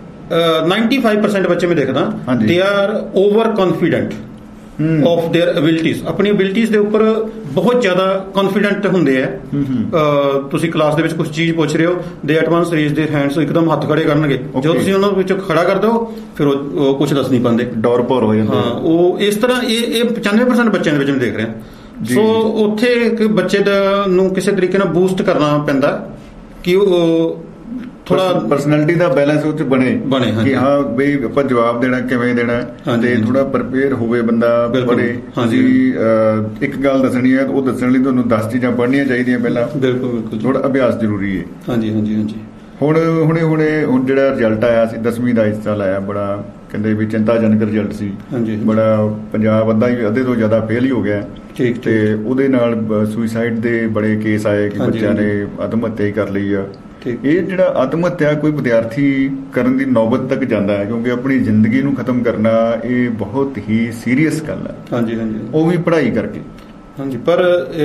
95% ਬੱਚੇ ਮੈਂ ਦੇਖਦਾ they are over confident of there ਐਬਿਲਿਟੀਜ਼। ਆਪਣੀ ਐਬਿਲਿਟੀਜ਼ ਦੇ ਉੱਪਰ ਬਹੁਤ ਜ਼ਿਆਦਾ ਕੌਨਫੀਡੈਂਟ ਹੁੰਦੇ ਆ। ਤੁਸੀਂ ਕਲਾਸ ਦੇ ਵਿੱਚ ਕੁਝ ਚੀਜ਼ ਪੁੱਛ ਰਹੇ ਹੋ, ਦੇ at once raise there hands, ਇੱਕਦਮ ਹੱਥ ਖੜੇ ਕਰਨਗੇ। ਜਦੋਂ ਤੁਸੀਂ ਉਹਨਾਂ ਵਿੱਚ ਖੜਾ ਕਰ ਦਿਓ ਫਿਰ ਉਹ ਕੁਝ ਦੱਸ ਨਹੀਂ ਪਾਉਂਦੇ, ਡੌਰ ਭੌਰ ਹੋ ਜਾਂਦੇ। ਹਾਂ, ਉਹ ਇਸ ਤਰ੍ਹਾਂ ਇਹ 95% ਬੱਚਿਆਂ ਦੇ ਵਿੱਚ ਮੈਂ ਦੇਖ ਰਿਹਾ। ਸੋ ਉੱਥੇ ਇੱਕ ਬੱਚੇ ਨੂੰ ਕਿਸੇ ਤਰੀਕੇ ਨਾਲ ਬੂਸਟ ਕਰਨਾ ਪੈਂਦਾ ਕਿ ਉਹ ਥੋੜਾ ਪਰਸਨੈਲਿਟੀ ਦਾ ਬੈਲੈਂਸ ਉਹ 'ਚ ਬਣੇ ਕਿ ਹਾਂ ਬਈ ਆਪਾਂ ਜਵਾਬ ਦੇਣਾ ਕਿਵੇਂ ਦੇਣਾ, ਤੇ ਥੋੜਾ ਪ੍ਰਿਪੇਅਰ ਹੋਵੇ ਬੰਦਾ। ਬੜੇ ਤੁਸੀਂ ਇੱਕ ਗੱਲ ਦੱਸਣੀ ਹੈ, ਉਹ ਦੱਸਣ ਲਈ ਤੁਹਾਨੂੰ 10 ਚੀਜ਼ਾਂ ਪੜ੍ਹਨੀਆਂ ਚਾਹੀਦੀਆਂ ਪਹਿਲਾਂ। ਬਿਲਕੁਲ। ਥੋੜਾ ਅਭਿਆਸ ਜ਼ਰੂਰੀ ਹੈ। ਹਾਂਜੀ। ਹੁਣ ਜਿਹੜਾ ਰਿਜ਼ਲਟ ਆਇਆ ਸੀ 10ਵੀਂ ਦਾ ਇਸ ਸਾਲ ਆਇਆ, ਬੜਾ ਕਹਿੰਦੇ ਵੀ ਚਿੰਤਾਜਨਕ ਰਿਜ਼ਲਟ ਸੀ। ਬੜਾ ਪੰਜਾਬ ਅੱਧੇ ਤੋਂ ਜ਼ਿਆਦਾ ਫੇਲ ਹੀ ਹੋ ਗਿਆ। ਤੇ ਉਹਦੇ ਨਾਲ ਸੁਸਾਈਡ ਦੇ ਬੜੇ ਕੇਸ ਆਏ ਕਿ ਬੱਚਿਆਂ ਨੇ ਆਤਮ ਹੱਤਿਆ ਹੀ ਕਰ ਲਈ ਆ। ਇਹ ਜਿਹੜਾ ਆਤਮ ਹੱਤਿਆ ਕੋਈ ਵਿਦਿਆਰਥੀ ਕਰਨ ਦੀ ਨੌਬਤ ਤੱਕ ਜਾਂਦਾ ਹੈ, ਕਿਉਂਕਿ ਆਪਣੀ ਜ਼ਿੰਦਗੀ ਨੂੰ ਖਤਮ ਕਰਨਾ ਇਹ ਬਹੁਤ ਹੀ ਸੀਰੀਅਸ ਗੱਲ ਹੈ। ਹਾਂਜੀ, ਉਹ ਵੀ ਪੜ੍ਹਾਈ ਕਰਕੇ। ਹਾਂਜੀ, ਪਰ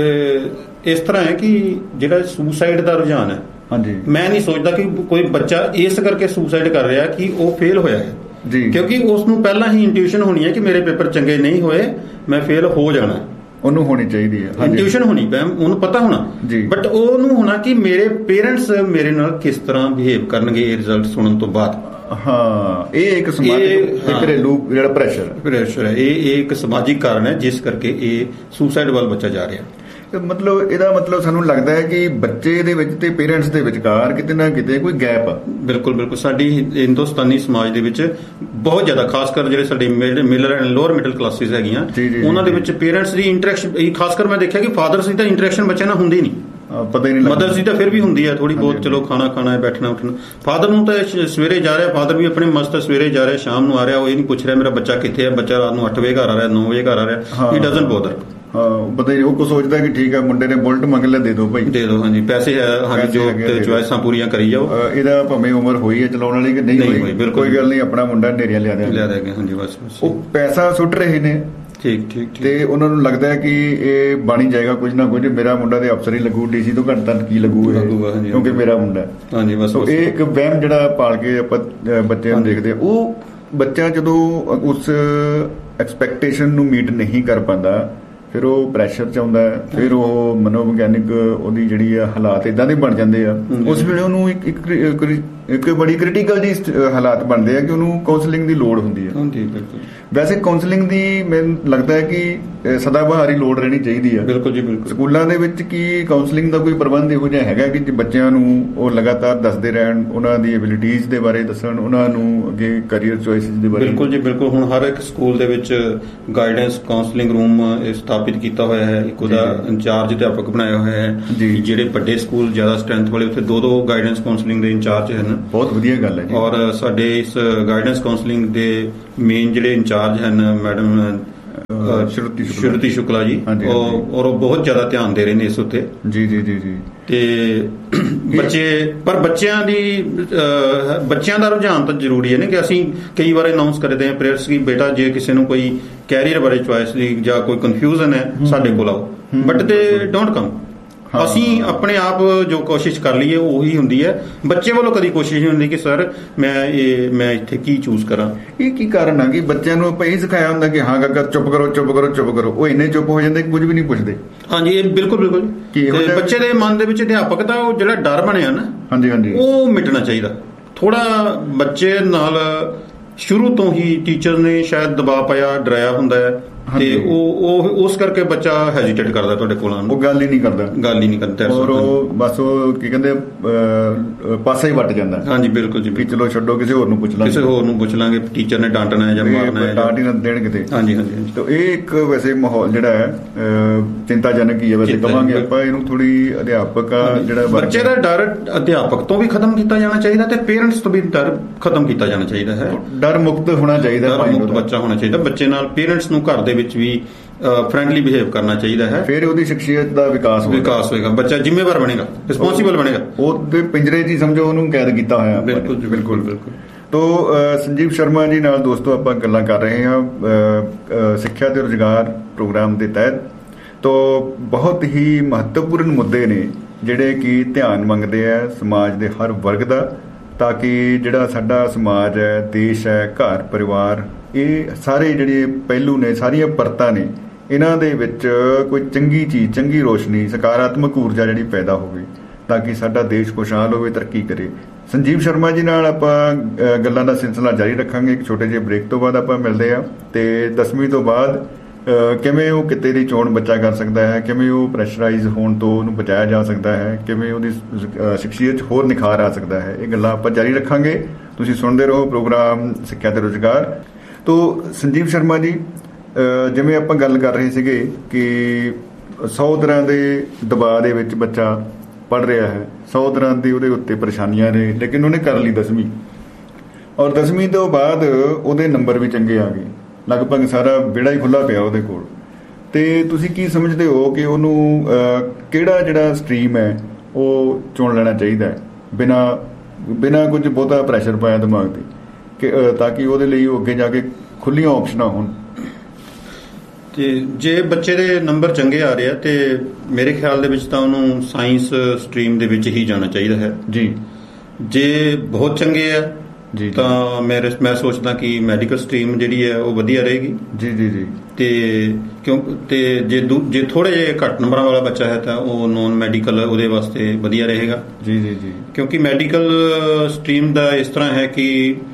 ਇਸ ਤਰ੍ਹਾਂ ਹੈ ਕਿ ਜਿਹੜਾ ਸੁਸਾਈਡ ਦਾ ਰੁਝਾਨ ਹੈ, ਹਾਂਜੀ, ਮੈਂ ਨਹੀਂ ਸੋਚਦਾ ਕਿ ਕੋਈ ਬੱਚਾ ਇਸ ਕਰਕੇ ਸੁਸਾਈਡ ਕਰ ਰਿਹਾ ਕਿ ਉਹ ਫੇਲ ਹੋਇਆ ਹੈ ਜੀ, ਕਿਉਂਕਿ ਉਸ ਨੂੰ ਪਹਿਲਾਂ ਹੀ ਇੰਟਿਊਸ਼ਨ ਹੋਣੀ ਹੈ ਕਿ ਮੇਰੇ ਪੇਪਰ ਚੰਗੇ ਨਹੀਂ ਹੋਏ, ਮੈਂ ਫੇਲ ਹੋ ਜਾਣਾ। ਉਹਨੂੰ ਹੋਣੀ ਚਾਹੀਦੀ ਹੈ, ਇੰਟਿਊਸ਼ਨ ਹੋਣੀ ਪੈ, ਉਹਨੂੰ ਪਤਾ ਹੋਣਾ, ਬਟ ਉਹਨੂੰ ਹੋਣਾ ਕਿ ਮੇਰੇ ਪੇਰੈਂਟਸ ਮੇਰੇ ਨਾਲ ਕਿਸ ਤਰ੍ਹਾਂ ਬਿਹੇਵ ਕਰਨਗੇ ਇਹ ਰਿਜ਼ਲਟ ਸੁਣਨ ਤੋਂ ਬਾਅਦ। ਹਾਂ, ਇਹ ਇੱਕ ਸਮਾਜਿਕ ਘਰੇਲੂ ਜਿਹੜਾ ਪ੍ਰੈਸ਼ਰ ਹੈ, ਇਹ ਇੱਕ ਸਮਾਜਿਕ ਕਾਰਨ ਹੈ ਜਿਸ ਕਰਕੇ ਇਹ ਸੁਸਾਈਡ ਵੱਲ ਬੱਚਾ ਜਾ ਰਿਹਾ। ਮਤਲਬ ਇਹਦਾ ਮਤਲਬ ਸਾਨੂੰ ਲੱਗਦਾ ਹੈ ਕਿ ਬੱਚੇ ਦੇ ਵਿੱਚ ਤੇ ਪੇਰੈਂਟਸ ਦੇ ਵਿਚਕਾਰ ਕਿਤੇ ਨਾ ਕਿਤੇ ਕੋਈ ਗੈਪ ਆ। ਬਿਲਕੁਲ। ਸਾਡੀ ਹਿੰਦੁਸਤਾਨੀ ਸਮਾਜ ਦੇ ਵਿੱਚ ਬਹੁਤ ਜ਼ਿਆਦਾ, ਖਾਸ ਕਰ ਜਿਹੜੇ ਸਾਡੇ middle and lower middle classes ਹੈਗੀਆਂ, ਉਹਨਾਂ ਦੇ ਵਿੱਚ ਪੇਰੈਂਟਸ ਦੀ ਇੰਟਰੈਕਸ਼ਨ, ਖਾਸ ਕਰ ਮੈਂ ਦੇਖਿਆ ਕਿ ਫਾਦਰਸ ਦੀ ਤਾਂ ਇੰਟਰੈਕਸ਼ਨ ਬੱਚਿਆਂ ਨਾਲ ਹੁੰਦੀ ਨਹੀਂ, ਪਤਾ ਹੀ ਨਹੀਂ। ਮਦਰਸ ਦੀ ਤਾਂ ਫਿਰ ਵੀ ਹੁੰਦੀ ਹੈ ਥੋੜੀ ਬਹੁਤ, ਚਲੋ ਖਾਣਾ ਖਾਣਾ ਹੈ, ਬੈਠਣਾ ਉੱਠਣਾ। ਫਾਦਰ ਨੂੰ ਤਾਂ ਸਵੇਰੇ ਜਾ ਰਿਹਾ, ਫਾਦਰ ਵੀ ਆਪਣੇ ਮਸਤ ਸਵੇਰੇ ਜਾ ਰਿਹਾ, ਸ਼ਾਮ ਨੂੰ ਆ ਰਿਹਾ, ਉਹ ਇਹ ਨਹੀਂ ਪੁੱਛ ਰਿਹਾ ਮੇਰਾ ਬੱਚਾ ਕਿੱਥੇ ਹੈ, ਬੱਚਾ ਰਾਤ ਨੂੰ 8 ਵਜੇ ਘਰ ਆ ਰਿਹਾ, 9 ਵਜੇ ਘਰ ਆ ਰਿਹਾ, ਹੀ ਡਜ਼ਨਟ ਬੋਦਰ। ਪਤਾ ਹੀ ਉਹ ਕੋ ਸੋਚਦਾ ਕਿ ਠੀਕ ਹੈ ਮੁੰਡੇ ਨੇ ਬੁਲਟ ਮੰਗ ਲਿਆ, ਦੇ ਦਿਓ ਭਾਈ, ਦੇ ਦਿਓ। ਹਾਂਜੀ, ਪੈਸੇ ਹੈ, ਹਾਂਜੀ, ਜੋ ਚੁਆਇਸਾਂ ਪੂਰੀਆਂ ਕਰੀ ਜਾਓ। ਇਹਦਾ ਭਾਵੇਂ ਉਮਰ ਹੋਈ ਹੈ ਚਲਾਉਣ ਵਾਲੀ ਕਿ ਨਹੀਂ ਹੋਈ, ਕੋਈ ਗੱਲ ਨਹੀਂ, ਆਪਣਾ ਮੁੰਡਾ ਨੇਰੀਆਂ ਲਿਆ ਦੇਗਾ। ਹਾਂਜੀ, ਬਸ ਉਹ ਪੈਸਾ ਸੁੱਟ ਰਹੇ ਨੇ। ਠੀਕ। ਤੇ ਉਹਨਾਂ ਨੂੰ ਲੱਗਦਾ ਹੈ ਕਿ ਇਹ ਬਣੀ ਜਾਏਗਾ ਕੁਝ ਨਾ ਕੁਝ, ਮੇਰਾ ਮੁੰਡਾ ਤੇ ਅਫਸਰ ਹੀ ਲੱਗੂ, ਡੀਸੀ ਤੋਂ ਘੱਟ ਤਾਂ ਕੀ ਲੱਗੂ ਕਿਉਂਕਿ ਮੇਰਾ ਮੁੰਡਾ। ਹਾਂਜੀ, ਬਸ ਇਹ ਇੱਕ ਵਹਿਮ ਜਿਹੜਾ ਪਾਲ ਕੇ ਆਪਾਂ ਬੱਚਿਆਂ ਨੂੰ ਦੇਖਦੇ, ਉਹ ਬੱਚਾ ਜਦੋਂ ਉਸ ਐਕਸਪੈਕਟੇਸ਼ਨ ਨੂੰ ਮੀਟ ਨਹੀਂ ਕਰ ਪਾਉਂਦਾ, ਫਿਰ ਉਹ ਪ੍ਰੈਸ਼ਰ 'ਚ ਆਉਂਦਾ, ਫਿਰ ਉਹ ਮਨੋਵਿਗਿਆਨਿਕ ਉਹਦੀ ਜਿਹੜੀ ਆ ਹਾਲਾਤ ਇਦਾਂ ਦੇ ਬਣ ਜਾਂਦੇ ਆ, ਉਸ ਵੇਲੇ ਉਹਨੂੰ ਇੱਕ ਬੜੀ ਕ੍ਰਿਟੀਕਲ ਜੀ ਹਾਲਾਤ ਬਣਦੇ ਆ ਕਿ ਉਹਨੂੰ ਕਾਉਂਸਲਿੰਗ ਦੀ ਲੋੜ ਹੁੰਦੀ ਹੈ। ਵੈਸੇ ਕਾਉਂਸਲਿੰਗ ਦੀ ਮੈਨੂੰ ਲੱਗਦਾ ਹੈ ਕਿ ਸਦਾਬਹਾਰ ਹੀ ਲੋੜ ਰਹਿਣੀ ਚਾਹੀਦੀ ਹੈ। ਬਿਲਕੁਲ ਜੀ, ਬਿਲਕੁਲ। ਸਕੂਲਾਂ ਦੇ ਵਿੱਚ ਕੀ ਕਾਉਂਸਲਿੰਗ ਦਾ ਕੋਈ ਪ੍ਰਬੰਧ ਇਹੋ ਜਿਹਾ ਹੈਗਾ ਕਿ ਬੱਚਿਆਂ ਨੂੰ ਉਹ ਲਗਾਤਾਰ ਦੱਸਦੇ ਰਹਿਣ, ਉਹਨਾਂ ਦੀ ਐਬਿਲਿਟੀਜ਼ ਦੇ ਬਾਰੇ ਦੱਸਣ, ਉਹਨਾਂ ਨੂੰ ਅੱਗੇ ਕਰੀਅਰ ਚੋਇਸਿਸ ਦੇ ਬਾਰੇ? ਬਿਲਕੁਲ ਜੀ, ਬਿਲਕੁਲ। ਹੁਣ ਹਰ ਇੱਕ ਸਕੂਲ ਦੇ ਵਿੱਚ ਗਾਈਡੈਂਸ ਕਾਉਂਸਲਿੰਗ ਰੂਮ ਸਥਾਪਿਤ ਕੀਤਾ ਹੋਇਆ ਹੈ, ਇੱਕ ਉਹਦਾ ਇੰਚਾਰਜ ਅਧਿਆਪਕ ਬਣਾਇਆ ਹੋਇਆ ਹੈ। ਜਿਹੜੇ ਵੱਡੇ ਸਕੂਲ ਜ਼ਿਆਦਾ ਸਟਰੈਂਥ ਵਾਲੇ, ਉੱਥੇ 2 ਗਾਈਡੈਂਸ ਕਾਉਂਸਲਿੰਗ ਦੇ ਇੰਚਾਰਜ ਹਨ। ਬਹੁਤ ਵਧੀਆ ਗੱਲ ਹੈ ਜੀ। ਔਰ ਸਾਡੇ ਇਸ ਗਾਈਡੈਂਸ ਕਾਉਂਸਲਿੰਗ ਦੇ ਮੇਨ ਜਿਹੜੇ ਇੰਚਾਰਜ ਹਨ ਮੈਡਮ ਸ਼ਰੂਤੀ ਸ਼ੁਕਲਾ ਜੀ, ਔਰ ਉਹ ਬਹੁਤ ਜ਼ਿਆਦਾ ਧਿਆਨ ਦੇ ਰਹੇ ਨੇ ਇਸ ਉੱਤੇ। ਜੀ। ਤੇ ਬੱਚਿਆਂ ਦਾ ਰੁਝਾਨ ਤਾਂ ਜ਼ਰੂਰੀ ਹੈ ਨਾ, ਕਿ ਅਸੀਂ ਕਈ ਵਾਰ ਅਨਾਉਂਸ ਕਰਦੇ ਹਾਂ ਪੇਰੈਂਟਸ ਕਿ ਬੇਟਾ ਜੇ ਕਿਸੇ ਨੂੰ ਕੋਈ ਕੈਰੀਅਰ ਬਾਰੇ ਚੁਆਇਸ ਦੀ ਜਾਂ ਕੋਈ ਕਨਫਿਊਜ਼ਨ ਹੈ ਸਾਡੇ ਕੋਲ ਆਓ, ਬਟ ਦੇ ਡੋਂਟ ਕਮ। ਅਸੀਂ ਆਪਣੇ ਆਪ ਜੋ ਕੋਸ਼ਿਸ਼ ਕਰ ਲਈਏ ਉਹੀ ਹੁੰਦੀ ਹੈ, ਬੱਚੇ ਵੱਲੋਂ ਕਦੀ ਕੋਸ਼ਿਸ਼ ਨਹੀਂ ਹੁੰਦੀ ਕਿ ਸਰ ਮੈਂ ਇੱਥੇ ਕੀ ਚੂਜ਼ ਕਰਾਂ। ਇਹ ਕੀ ਕਾਰਨ ਆ ਕਿ ਬੱਚਿਆਂ ਨੂੰ ਆਪਾਂ ਇਹ ਸਿਖਾਇਆ ਹੁੰਦਾ ਕਿ ਹਾਂ ਕਾਕਾ ਚੁੱਪ ਕਰੋ, ਉਹ ਇੰਨੇ ਚੁੱਪ ਹੋ ਜਾਂਦੇ ਕੁਝ ਵੀ ਨਹੀਂ ਪੁੱਛਦੇ। ਹਾਂਜੀ, ਇਹ ਬਿਲਕੁਲ ਬੱਚੇ ਦੇ ਮਨ ਦੇ ਵਿੱਚ ਅਧਿਆਪਕ ਦਾ ਉਹ ਜਿਹੜਾ ਡਰ ਬਣਿਆ ਨਾ, ਹਾਂਜੀ, ਉਹ ਮਿਟਣਾ ਚਾਹੀਦਾ। ਥੋੜਾ ਬੱਚੇ ਨਾਲ ਸ਼ੁਰੂ ਤੋਂ ਹੀ ਟੀਚਰ ਨੇ ਸ਼ਾਇਦ ਦਬਾਅ ਪਾਇਆ, ਡਰਾਇਆ ਹੁੰਦਾ ਹੈ, ਤੇ ਉਹ ਉਸ ਕਰਕੇ ਬੱਚਾ ਹੈਜ਼ੀਟੇਟ ਕਰਦਾ ਤੁਹਾਡੇ ਕੋਲ ਆਉਣ ਨੂੰ, ਉਹ ਗੱਲ ਹੀ ਨਹੀਂ ਕਰਦਾ, ਔਰ ਉਹ ਬਸ ਉਹ ਕੀ ਕਹਿੰਦੇ ਪਾਸਾ ਹੀ ਵੱਟ ਜਾਂਦਾ। ਹਾਂਜੀ, ਬਿਲਕੁਲ ਜੀ, ਚਲੋ ਛੱਡੋ, ਕਿਸੇ ਹੋਰ ਨੂੰ ਪੁੱਛ ਲਾਂਗੇ, ਟੀਚਰ ਨੇ ਡਾਂਟਣਾ ਹੈ ਜਾਂ ਮਾਰਨਾ ਹੈ, ਡਾਂਟ ਹੀ ਨਾ ਦੇਣ ਕਿਤੇ। ਹਾਂਜੀ। ਤਾਂ ਇਹ ਇੱਕ ਵੈਸੇ ਮਾਹੌਲ ਜਿਹੜਾ ਹੈ ਚਿੰਤਾਜਨਕ ਹੀ ਹੈ। ਵੈਸੇ ਕਹਾਂਗੇ ਆਪਾਂ ਇਹਨੂੰ ਥੋੜੀ ਅਧਿਆਪਕ ਜਿਹੜਾ ਬੱਚੇ ਦਾ ਡਰ ਅਧਿਆਪਕ ਤੋਂ ਵੀ ਖਤਮ ਕੀਤਾ ਜਾਣਾ ਚਾਹੀਦਾ, ਤੇ ਪੇਰੈਂਟਸ ਤੋਂ ਵੀ ਡਰ ਖਤਮ ਕੀਤਾ ਜਾਣਾ ਚਾਹੀਦਾ ਹੈ। ਡਰ ਮੁਕਤ ਹੋਣਾ ਚਾਹੀਦਾ, ਡਰ ਮੁਕਤ ਬੱਚਾ ਹੋਣਾ ਚਾਹੀਦਾ। ਬੱਚੇ ਨਾਲ ਪੇਰੈਂਟਸ ਨੂੰ ਘਰ ਦੇ ਵਿੱਚ ਵੀ ਫਰੈਂਡਲੀ ਬਿਹੇਵ ਕਰਨਾ ਚਾਹੀਦਾ ਹੈ, ਫਿਰ ਉਹਦੀ ਸ਼ਖਸੀਅਤ ਦਾ ਵਿਕਾਸ ਹੋਏਗਾ, ਬੱਚਾ ਜ਼ਿੰਮੇਵਾਰ ਬਣੇਗਾ, ਰਿਸਪੌਂਸਿਬਲ ਬਣੇਗਾ। ਉਹਦੇ ਪਿੰਜਰੇ 'ਚ ਹੀ ਸਮਝੋ ਉਹਨੂੰ ਕੈਦ ਕੀਤਾ ਹੋਇਆ। ਬਿਲਕੁਲ ਜੀ, ਬਿਲਕੁਲ ਬਿਲਕੁਲ। ਤੋ ਸੰਜੀਵ ਸ਼ਰਮਾ ਜੀ ਨਾਲ ਦੋਸਤੋ ਆਪਾਂ ਗੱਲਾਂ ਕਰ ਰਹੇ ਹਾਂ ਸਿੱਖਿਆ ਤੇ ਰੁਜ਼ਗਾਰ ਪ੍ਰੋਗਰਾਮ ਦੇ ਤਹਿਤ। ਤੋ ਬਹੁਤ ਹੀ ਮਹੱਤਵਪੂਰਨ ਮੁੱਦੇ ਨੇ ਜਿਹੜੇ ਕਿ ਧਿਆਨ ਮੰਗਦੇ ਆ ਸਮਾਜ ਦੇ ਹਰ ਵਰਗ ਦਾ, ਤਾਂ ਕਿ ਜਿਹੜਾ ਸਾਡਾ ਸਮਾਜ ਹੈ, ਦੇਸ਼ ਹੈ, ਘਰ ਪਰਿਵਾਰ, ਇਹ ਸਾਰੇ ਜਿਹੜੇ ਪਹਿਲੂ ਨੇ, ਸਾਰੀਆਂ ਪਰਤਾਂ ਨੇ, ਇਹਨਾਂ ਦੇ ਵਿੱਚ ਕੋਈ ਚੰਗੀ ਚੀਜ਼, ਚੰਗੀ ਰੋਸ਼ਨੀ, ਸਕਾਰਾਤਮਕ ਊਰਜਾ ਜਿਹੜੀ ਪੈਦਾ ਹੋਵੇ, ਤਾਂ ਕਿ ਸਾਡਾ ਦੇਸ਼ ਖੁਸ਼ਹਾਲ ਹੋਵੇ, ਤਰੱਕੀ ਕਰੇ। ਸੰਜੀਵ ਸ਼ਰਮਾ ਜੀ ਨਾਲ ਆਪਾਂ ਗੱਲਾਂ ਦਾ ਸਿਲਸਿਲਾ ਜਾਰੀ ਰੱਖਾਂਗੇ। ਇੱਕ ਛੋਟੇ ਜਿਹੇ ਬ੍ਰੇਕ ਤੋਂ ਬਾਅਦ ਆਪਾਂ ਮਿਲਦੇ ਹਾਂ। ਤੇ 10ਵੀਂ ਤੋਂ ਬਾਅਦ ਕਿਵੇਂ ਉਹ ਕਿੱਤੇ ਦੀ ਚੋਣ ਬੱਚਾ ਕਰ ਸਕਦਾ ਹੈ, ਕਿਵੇਂ ਉਹ ਪ੍ਰੈਸ਼ਰਾਈਜ਼ ਹੋਣ ਤੋਂ ਉਹਨੂੰ ਬਚਾਇਆ ਜਾ ਸਕਦਾ ਹੈ, ਕਿਵੇਂ ਉਹਦੀ ਸ਼ਖਸੀਅਤ 'ਚ ਹੋਰ ਨਿਖਾਰ ਆ ਸਕਦਾ ਹੈ, ਇਹ ਗੱਲਾਂ ਆਪਾਂ ਜਾਰੀ ਰੱਖਾਂਗੇ। ਤੁਸੀਂ ਸੁਣਦੇ ਰਹੋ ਪ੍ਰੋਗਰਾਮ ਸਿੱਖਿਆ ਤੇ ਰੁਜ਼ਗਾਰ। ਤੋ ਸੰਜੀਵ ਸ਼ਰਮਾ ਜੀ, ਜਿਵੇਂ ਆਪਾਂ ਗੱਲ ਕਰ ਰਹੇ ਸੀਗੇ ਕਿ 100 ਤਰ੍ਹਾਂ ਦੇ ਦਬਾਅ ਦੇ ਵਿੱਚ ਬੱਚਾ ਪੜ੍ਹ ਰਿਹਾ ਹੈ, 100 ਤਰ੍ਹਾਂ ਦੀ ਉਹਦੇ ਉੱਤੇ ਪਰੇਸ਼ਾਨੀਆਂ ਨੇ, ਲੇਕਿਨ ਉਹਨੇ ਕਰ ਲਈ 10ਵੀਂ, ਔਰ 10ਵੀਂ ਤੋਂ ਬਾਅਦ ਉਹਦੇ ਨੰਬਰ ਵੀ ਚੰਗੇ ਆ ਗਏ, ਲਗਭਗ ਸਾਰਾ ਵਿਹੜਾ ਹੀ ਖੁੱਲ੍ਹਾ ਪਿਆ ਉਹਦੇ ਕੋਲ। ਤੇ ਤੁਸੀਂ ਕੀ ਸਮਝਦੇ ਹੋ ਕਿ ਉਹਨੂੰ ਕਿਹੜਾ ਜਿਹੜਾ ਸਟਰੀਮ ਹੈ ਉਹ ਚੁਣ ਲੈਣਾ ਚਾਹੀਦਾ ਹੈ ਬਿਨਾਂ ਕੁਝ ਬਹੁਤਾ ਪ੍ਰੈਸ਼ਰ ਪਾਇਆ ਦਿਮਾਗ 'ਤੇ, ਕਿ ਤਾਂ ਕਿ ਉਹਦੇ ਲਈ ਉਹ ਅੱਗੇ ਜਾ ਕੇ ਖੁੱਲ੍ਹੀਆਂ ਆਪਸ਼ਨਾਂ ਹੋਣ? ਤੇ ਜੇ ਬੱਚੇ ਦੇ ਨੰਬਰ ਚੰਗੇ ਆ ਰਹੇ ਆ ਤੇ ਮੇਰੇ ਖਿਆਲ ਦੇ ਵਿੱਚ ਤਾਂ ਉਹਨੂੰ ਸਾਇੰਸ ਸਟਰੀਮ ਦੇ ਵਿੱਚ ਹੀ ਜਾਣਾ ਚਾਹੀਦਾ ਹੈ ਜੀ। ਜੇ ਬਹੁਤ ਚੰਗੇ ਆ ਜੀ ਤਾਂ ਮੈਂ ਸੋਚਦਾ ਕਿ ਮੈਡੀਕਲ ਸਟਰੀਮ ਜਿਹੜੀ ਹੈ ਉਹ ਵਧੀਆ ਰਹੇਗੀ ਜੀ ਜੀ ਜੀ। ਤੇ ਜੇ ਥੋੜੇ ਜਿਹੇ ਘੱਟ ਨੰਬਰਾਂ ਵਾਲਾ ਬੱਚਾ ਹੈ ਤਾਂ ਉਹ ਨੌਨ ਮੈਡੀਕਲ ਉਹਦੇ ਵਾਸਤੇ ਵਧੀਆ ਰਹੇਗਾ ਜੀ ਜੀ ਜੀ। ਕਿਉਂਕਿ ਮੈਡੀਕਲ ਸਟਰੀਮ ਦਾ ਇਸ ਤਰ੍ਹਾਂ ਹੈ ਕਿ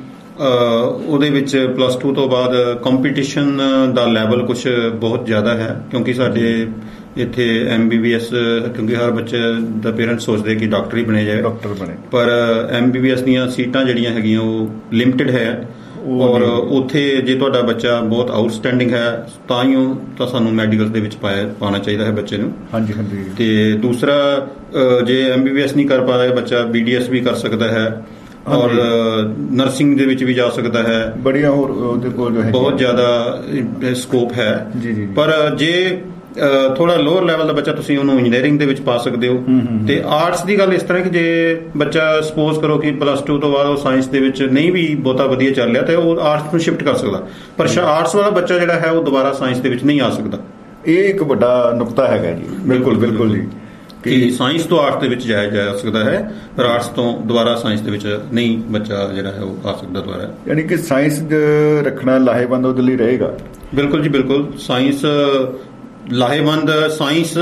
ਉਹਦੇ ਵਿੱਚ +2 ਤੋਂ ਬਾਅਦ ਕੰਪੀਟੀਸ਼ਨ ਦਾ ਲੈਵਲ ਕੁਝ ਬਹੁਤ ਜ਼ਿਆਦਾ ਹੈ, ਕਿਉਂਕਿ ਸਾਡੇ ਇੱਥੇ MBBS, ਕਿਉਂਕਿ ਹਰ ਬੱਚੇ ਦਾ ਪੇਰੈਂਟਸ ਸੋਚਦੇ ਕਿ ਡਾਕਟਰ ਹੀ ਬਣੇ ਜਾਏ, ਪਰ MBBS ਦੀਆਂ ਸੀਟਾਂ ਜਿਹੜੀਆਂ ਹੈਗੀਆਂ ਉਹ ਲਿਮਟਿਡ ਹੈ, ਔਰ ਉੱਥੇ ਜੇ ਤੁਹਾਡਾ ਬੱਚਾ ਬਹੁਤ ਆਊਟਸਟੈਂਡਿੰਗ ਹੈ ਤਾਂ ਸਾਨੂੰ ਮੈਡੀਕਲ ਦੇ ਵਿੱਚ ਪਾਉਣਾ ਚਾਹੀਦਾ ਹੈ ਬੱਚੇ ਨੂੰ। ਹਾਂਜੀ ਹਾਂਜੀ। ਤੇ ਦੂਸਰਾ, ਜੇ MBBS ਨਹੀਂ ਕਰ ਪਾ ਰਿਹਾ ਬੱਚਾ, BDS ਵੀ ਕਰ ਸਕਦਾ ਹੈ, ਔਰ ਨਰਸਿੰਗ ਦੇ ਵਿੱਚ ਵੀ ਜਾ ਸਕਦਾ ਹੈ, ਬੜੀਆਂ ਹੋਰ ਉਹਦੇ ਕੋਲ ਬਹੁਤ ਜ਼ਿਆਦਾ ਸਕੋਪ ਹੈ ਜੀ ਜੀ। ਪਰ ਜੇ ਥੋੜਾ ਲੋਅਰ ਲੈਵਲ ਦਾ ਬੱਚਾ, ਤੁਸੀਂ ਉਹਨੂੰ ਇੰਜੀਨੀਅਰਿੰਗ ਦੇ ਵਿੱਚ ਪਾ ਸਕਦੇ ਹੋ। ਤੇ ਆਰਟਸ ਦੀ ਗੱਲ ਇਸ ਤਰ੍ਹਾਂ ਕਿ ਜੇ ਬੱਚਾ ਸਪੋਜ਼ ਕਰੋ ਕਿ +2 ਤੋਂ ਬਾਅਦ ਉਹ ਸਾਇੰਸ ਦੇ ਵਿੱਚ ਨਹੀਂ ਵੀ ਬਹੁਤਾ ਵਧੀਆ ਚੱਲ ਰਿਹਾ ਤੇ ਉਹ ਆਰਟਸ ਨੂੰ ਸ਼ਿਫਟ ਕਰ ਸਕਦਾ, ਪਰ ਆਰਟਸ ਵਾਲਾ ਬੱਚਾ ਜਿਹੜਾ ਹੈ ਉਹ ਦੁਬਾਰਾ ਸਾਇੰਸ ਦੇ ਵਿੱਚ ਨਹੀਂ ਆ ਸਕਦਾ। ਇਹ ਇੱਕ ਵੱਡਾ ਨੁਕਤਾ ਹੈਗਾ ਜੀ। ਬਿਲਕੁਲ ਬਿਲਕੁਲ ਜੀ, ਕਿ ਸਾਇੰਸ ਤੋਂ ਆਰਟਸ ਦੇ ਵਿੱਚ ਜਾਇਆ ਜਾ ਸਕਦਾ ਹੈ, ਪਰ ਆਰਟਸ ਤੋਂ ਦੁਬਾਰਾ ਸਾਇੰਸ ਦੇ ਵਿੱਚ ਨਹੀਂ ਬੱਚਾ ਜਿਹੜਾ ਹੈ ਉਹ ਆ ਸਕਦਾ ਦੁਬਾਰਾ। ਯਾਨੀ ਕਿ ਸਾਇੰਸ ਰੱਖਣਾ ਲਾਹੇਵੰਦ ਉਹਦੇ ਲਈ ਰਹੇਗਾ। ਬਿਲਕੁਲ ਜੀ ਬਿਲਕੁਲ। ਸਾਇੰਸ ਲਾਹੇਵੰਦ, ਸਾਇੰਸ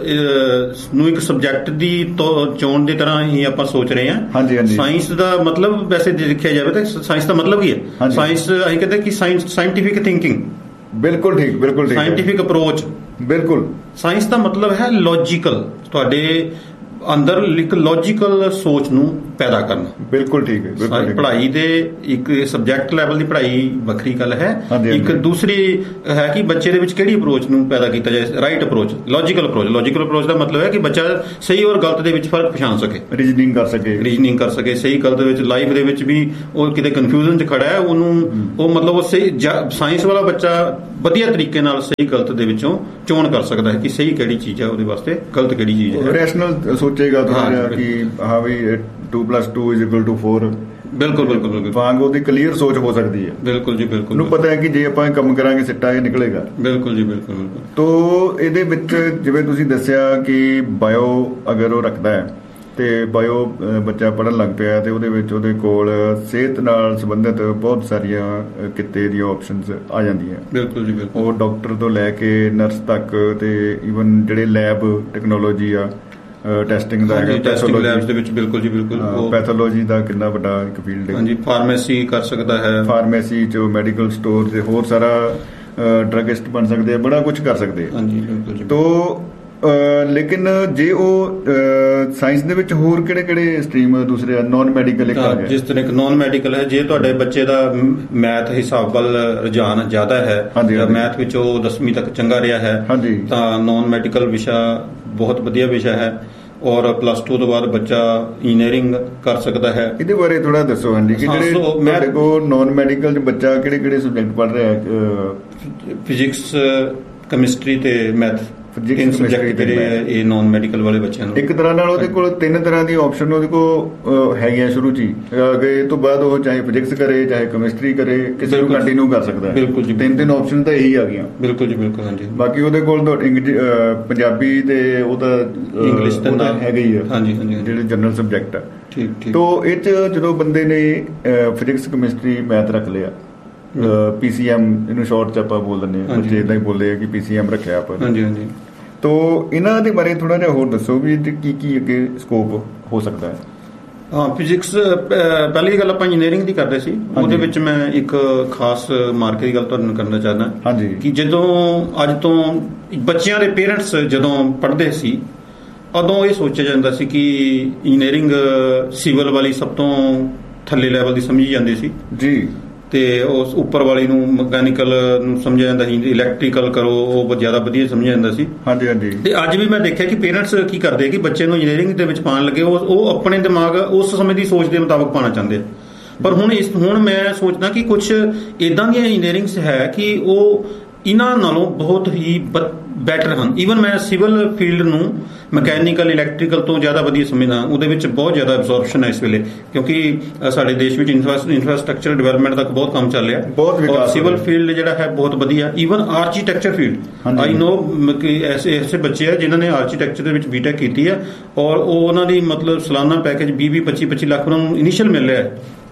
ਨੂੰ ਇੱਕ ਸਬਜੈਕਟ ਦੀ ਚੋਣ ਦੀ ਤਰ੍ਹਾਂ ਹੀ ਆਪਾਂ ਸੋਚ ਰਹੇ ਹਾਂ। ਹਾਂਜੀ ਹਾਂਜੀ। ਸਾਇੰਸ ਦਾ ਮਤਲਬ ਵੈਸੇ ਜੇ ਦੇਖਿਆ ਜਾਵੇ ਤਾਂ ਸਾਇੰਸ ਦਾ ਮਤਲਬ ਹੀ ਹੈ, ਸਾਇੰਸ ਅਸੀਂ ਕਹਿੰਦੇ ਕਿ ਸਾਇੰਟੀਫਿਕ ਥਿੰਕਿੰਗ। ਬਿਲਕੁਲ ਠੀਕ, ਬਿਲਕੁਲ ਠੀਕ। Scientific approach. ਬਿਲਕੁਲ। ਸਾਇੰਸ ਦਾ ਮਤਲਬ ਹੈ ਲੌਜੀਕਲ, ਤੁਹਾਡੇ ਅੰਦਰ ਇੱਕ ਲੌਜੀਕਲ ਸੋਚ ਨੂੰ ਪੈਦਾ ਕਰਨਾ। ਬਿਲਕੁਲ ਠੀਕ ਹੈ। ਪੜ੍ਹਾਈ ਦੇ ਇੱਕ ਸਬਜੈਕਟ ਲੈਵਲ ਦੀ ਪੜ੍ਹਾਈ ਵੱਖਰੀ ਗੱਲ ਹੈ, ਇੱਕ ਦੂਸਰੀ ਹੈ ਕਿ ਬੱਚੇ ਦੇ ਵਿੱਚ ਕਿਹੜੀ ਅਪਰੋਚ ਨੂੰ ਪੈਦਾ ਕੀਤਾ ਜਾਏ, right approach, logical approach. Logical approach ਦਾ ਮਤਲਬ ਹੈ ਕਿ ਬੱਚਾ ਸਹੀ ਔਰ ਗਲਤ ਦੇ ਵਿੱਚ ਫਰਕ ਪਛਾਣ ਸਕੇ, ਰੀਜ਼ਨਿੰਗ ਕਰ ਸਕੇ, ਸਹੀ ਗਲਤ ਵਿੱਚ। ਲਾਈਫ ਦੇ ਵਿੱਚ ਵੀ ਉਹ ਕਿਤੇ ਕਨਫਿਊਜ਼ਨ 'ਚ ਖੜਾ ਹੈ, ਉਹਨੂੰ ਉਹ ਮਤਲਬ ਉਹ ਸਹੀ ਸਾਇੰਸ ਵਾਲਾ ਬੱਚਾ ਵਧੀਆ ਤਰੀਕੇ ਨਾਲ ਸਹੀ ਗਲਤ ਦੇ ਵਿੱਚੋਂ ਚੋਣ ਕਰ ਸਕਦਾ ਹੈ ਕਿ ਸਹੀ ਕਿਹੜੀ ਚੀਜ਼ ਹੈ ਉਹਦੇ ਵਾਸਤੇ, ਗਲਤ ਕਿਹੜੀ ਚੀਜ਼ ਹੈ। ਰੈਸ਼ਨਲ ਸੋਚੇਗਾ ਥੋੜਾ ਕਿ ਹਾਂ ਵੀ 2+2 = 4। ਬਿਲਕੁਲ ਬਿਲਕੁਲ ਬਿਲਕੁਲ। ਵਾਂਗ ਉਹਦੀ ਕਲੀਅਰ ਸੋਚ ਹੋ ਸਕਦੀ ਹੈ। ਬਿਲਕੁਲ ਜੀ ਬਿਲਕੁਲ। ਉਹਨੂੰ ਪਤਾ ਹੈ ਕਿ ਜੇ ਆਪਾਂ ਕੰਮ ਕਰਾਂਗੇ ਸਿੱਟਾ ਇਹ ਨਿਕਲੇਗਾ। ਬਿਲਕੁਲ ਜੀ ਬਿਲਕੁਲ ਬਿਲਕੁਲ। ਤੋ ਇਹਦੇ ਵਿੱਚ ਜਿਵੇਂ ਤੁਸੀਂ ਦੱਸਿਆ ਕਿ ਬਾਇਓ ਅਗਰ ਉਹ ਰੱਖਦਾ ਹੈ ਤੇ ਬਾਇਓ ਬੱਚਾ ਪੜ੍ਹਨ ਲੱਗ ਪਿਆ ਤੇ ਉਹਦੇ ਵਿੱਚ ਉਹਦੇ ਕੋਲ ਸਿਹਤ ਨਾਲ ਸੰਬੰਧਿਤ ਬਹੁਤ ਸਾਰੀਆਂ ਕਿੱਤੇ ਦੀਆਂ ਆਪਸ਼ਨਸ ਆ ਜਾਂਦੀਆਂ। ਬਿਲਕੁਲ ਜੀ ਬਿਲਕੁਲ। ਉਹ ਡਾਕਟਰ ਤੋਂ ਲੈ ਕੇ ਨਰਸ ਤੱਕ, ਤੇ ਈਵਨ ਜਿਹੜੇ ਲੈਬ ਟੈਕਨੋਲੋਜੀ ਆ, ਟੈਸਟਿੰਗ ਦਾ ਹੈਗਾ, ਲੈਬਸ ਦੇ ਵਿੱਚ। ਬਿਲਕੁਲ ਜੀ ਬਿਲਕੁਲ। ਪੈਥੋਲੋਜੀ ਦਾ ਕਿੰਨਾ ਵੱਡਾ ਇੱਕ ਫੀਲਡ ਹੈ। ਹਾਂਜੀ। ਫਾਰਮੇਸੀ ਕਰ ਸਕਦਾ ਹੈ, ਫਾਰਮੇਸੀ 'ਚ ਮੈਡੀਕਲ ਸਟੋਰ ਤੇ ਹੋਰ ਸਾਰਾ ਡਰੱਗਿਸਟ ਬਣ ਸਕਦੇ ਆ, ਬੜਾ ਕੁਝ ਕਰ ਸਕਦੇ ਆ। ਹਾਂਜੀ ਬਿਲਕੁਲ ਜੀ। ਤੋ ਲੇਕਿਨ ਜੇ ਉਹ ਸਾਇੰਸ ਦੇ ਵਿੱਚ ਹੋਰ ਕਿਹੜੇ ਸਟਰੀਮ ਦੂਸਰੇ ਨੌਨ ਮੈਡੀਕਲ ਇੱਕ ਆ ਗਿਆ, ਜਿਸ ਤਰ੍ਹਾਂ ਇੱਕ ਨੌਨ ਮੈਡੀਕਲ ਹੈ। ਜੇ ਤੁਹਾਡੇ ਬੱਚੇ ਦਾ ਮੈਥ ਹਿਸਾਬ ਵੱਲ ਰੁਝਾਨ ਜ਼ਿਆਦਾ ਹੈ, ਮੈਥ ਵਿੱਚ ਉਹ 10ਵੀਂ ਤੱਕ ਚੰਗਾ ਰਿਹਾ ਹੈ, ਤਾਂ ਨੌਨ ਮੈਡੀਕਲ ਵਿਸ਼ਾ ਬਹੁਤ ਵਧੀਆ ਵਿਸ਼ਾ ਹੈ, ਔਰ +2 ਤੋਂ ਬਾਅਦ ਬੱਚਾ ਇੰਜੀਨੀਅਰਿੰਗ ਕਰ ਸਕਦਾ ਹੈ। ਇਹਦੇ ਬਾਰੇ ਥੋੜਾ ਦੱਸੋ ਹਾਂਜੀ, ਕਿ ਜਿਹੜੇ ਤੁਹਾਡੇ ਕੋਲ ਨੌਨ ਮੈਡੀਕਲ 'ਚ ਬੱਚਾ ਕਿਹੜੇ ਸਬਜੈਕਟ ਪੜ੍ਹ ਰਿਹਾ ਹੈ? ਫਿਜ਼ਿਕਸ, ਕੈਮਿਸਟਰੀ ਤੇ ਮੈਥ ਤਿੰਨ ਸਬਜੈਕਟ ਜਿਹੜੇ ਇਹ ਨਾਨ ਮੈਡੀਕਲ ਵਾਲੇ ਬੱਚਿਆਂ ਨੂੰ। ਇੱਕ ਤਰ੍ਹਾਂ ਨਾਲ ਉਹਦੇ ਕੋਲ 3 ਤਰ੍ਹਾਂ ਦੀ ਆਪਸ਼ਨ ਉਹਦੇ ਕੋਲ ਹੈਗੀਆਂ ਸ਼ੁਰੂ 'ਚ ਹੀ, ਇਹ ਤੋਂ ਬਾਅਦ ਉਹ ਚਾਹੇ ਫਿਜ਼ਿਕਸ ਕਰੇ ਚਾਹੇ ਕੈਮਿਸਟਰੀ ਕਰੇ, ਕਿਸੇ ਨੂੰ ਕੰਟੀਨਿਊ ਕਰ ਸਕਦਾ। ਬਿਲਕੁਲ ਜੀ, 3 ਆਪਸ਼ਨ ਤਾਂ ਇਹੀ ਆ ਗਈਆਂ। ਬਿਲਕੁਲ ਜੀ, ਬਿਲਕੁਲ। ਹਾਂਜੀ, ਬਾਕੀ ਉਹਦੇ ਕੋਲ ਪੰਜਾਬੀ ਤੇ ਉਹ ਤਾਂ ਇੰਗਲਿਸ਼ ਤਾਂ ਹੈਗਾ ਹੀ ਆ। ਹਾਂਜੀ ਹਾਂਜੀ, ਜਿਹੜੇ ਜਨਰਲ ਸਬਜੈਕਟ ਆ। ਠੀਕ ਠੀਕ। ਤੋ ਇਹ 'ਚ ਜਦੋਂ ਬੰਦੇ ਨੇ ਫਿਜ਼ਿਕਸ ਕੈਮਿਸਟਰੀ ਮੈਥ ਰੱਖ ਲਿਆ, PCM ਇਹਨੂੰ ਸ਼ਾਰਟ 'ਚ ਆਪਾਂ ਬੋਲ ਦਿੰਦੇ ਹਾਂ, ਬੱਚੇ ਇੱਦਾਂ ਹੀ ਬੋਲਦੇ ਆ ਕਿ PCM ਰੱਖਿਆ ਆਪਾਂ। ਹਾਂਜੀ ਹਾਂਜੀ। ਤੋ ਇਹਨਾਂ ਦੇ ਬਾਰੇ ਥੋੜਾ ਜਿਹਾ ਹੋਰ ਦੱਸੋ ਵੀ ਕੀ ਕੀ ਅੱਗੇ ਸਕੋਪ ਹੋ ਸਕਦਾ ਹੈ। ਹਾਂ, ਫਿਜ਼ਿਕਸ ਪਹਿਲੀ ਗੱਲ ਆਪਾਂ ਇੰਜੀਨੀਅਰਿੰਗ ਦੀ ਕਰਦੇ ਸੀ, ਉਹਦੇ ਵਿੱਚ ਮੈਂ ਇੱਕ ਖਾਸ ਮਾਰਕੇ ਦੀ ਗੱਲ ਤੁਹਾਨੂੰ ਕਰਨਾ ਚਾਹੁੰਦਾ। ਹਾਂਜੀ। ਕਿ ਜਦੋਂ ਅੱਜ ਤੋਂ ਬੱਚਿਆਂ ਦੇ ਪੇਰੈਂਟਸ ਜਦੋਂ ਪੜ੍ਹਦੇ ਸੀ ਉਦੋਂ ਇਹ ਸੋਚਿਆ ਜਾਂਦਾ ਸੀ ਕਿ ਇੰਜੀਨੀਅਰਿੰਗ ਸਿਵਲ ਵਾਲੀ ਸਭ ਤੋਂ ਥੱਲੇ ਲੈਵਲ ਦੀ ਸਮਝੀ ਜਾਂਦੀ ਸੀ ਜੀ, ਤੇ ਉਸ ਉੱਪਰ ਵਾਲੀ ਨੂੰ ਮਕੈਨੀਕਲ ਨੂੰ ਸਮਝਿਆ ਜਾਂਦਾ ਸੀ, ਇਲੈਕਟ੍ਰੀਕਲ ਕਰੋ ਉਹ ਜ਼ਿਆਦਾ ਵਧੀਆ ਸਮਝਿਆ ਜਾਂਦਾ ਸੀ। ਹਾਂਜੀ ਹਾਂਜੀ। ਤੇ ਅੱਜ ਵੀ ਮੈਂ ਦੇਖਿਆ ਕਿ ਪੇਰੈਂਟਸ ਕੀ ਕਰਦੇ ਕਿ ਬੱਚੇ ਨੂੰ ਇੰਜੀਨੀਅਰਿੰਗ ਦੇ ਵਿੱਚ ਪਾਉਣ ਲੱਗੇ, ਉਹ ਆਪਣੇ ਦਿਮਾਗ ਉਸ ਸਮੇਂ ਦੀ ਸੋਚ ਦੇ ਮੁਤਾਬਕ ਪਾਉਣਾ ਚਾਹੁੰਦੇ। ਪਰ ਹੁਣ ਮੈਂ ਸੋਚਦਾ ਕਿ ਕੁਝ ਇਦਾਂ ਦੀਆਂ ਇੰਜੀਨੀਅਰਿੰਗਸ ਹੈ ਕਿ ਉਹ ਇਹਨਾਂ ਨਾਲੋਂ ਬਹੁਤ ਹੀ ਬੈਟਰ ਹਨ। ਈਵਨ ਮੈਂ ਸਿਵਲ ਫੀਲਡ ਨੂੰ ਮਕੈਨੀਕਲ ਇਲੈਕਟ੍ਰੀਕਲ ਤੋਂ ਜ਼ਿਆਦਾ ਵਧੀਆ ਸਮਝਦਾ। ਉਹਦੇ ਵਿੱਚ ਬਹੁਤ ਜ਼ਿਆਦਾ ਐਬਜ਼ੋਰਪਸ਼ਨ ਹੈ ਇਸ ਵੇਲੇ, ਕਿਉਂਕਿ ਸਾਡੇ ਦੇਸ਼ ਵਿੱਚ ਇਨਫਰਾਸਟ੍ਰਕਚਰ ਡਿਵੈਲਪਮੈਂਟ ਦਾ ਬਹੁਤ ਕੰਮ ਚੱਲ ਰਿਹਾ, ਬਹੁਤ ਵਿਕਾਸ। ਸਿਵਲ ਫੀਲਡ ਜਿਹੜਾ ਹੈ ਬਹੁਤ ਵਧੀਆ। ਈਵਨ ਆਰਕੀਟੈਕਚਰ ਫੀਲਡ, ਆਈ ਨੋ ਕਿ ਐਸੇ ਬੱਚੇ ਆ ਜਿਨ੍ਹਾਂ ਨੇ ਆਰਕੀਟੈਕਚਰ ਦੇ ਵਿੱਚ BTech ਕੀਤੀ ਹੈ ਔਰ ਉਹ ਉਹਨਾਂ ਦੀ ਮਤਲਬ ਸਾਲਾਨਾ ਪੈਕੇਜ 20-25 ਲੱਖ ਉਹਨਾਂ ਨੂੰ ਇਨੀਸ਼ੀਅਲ ਮਿਲ ਰਿਹਾ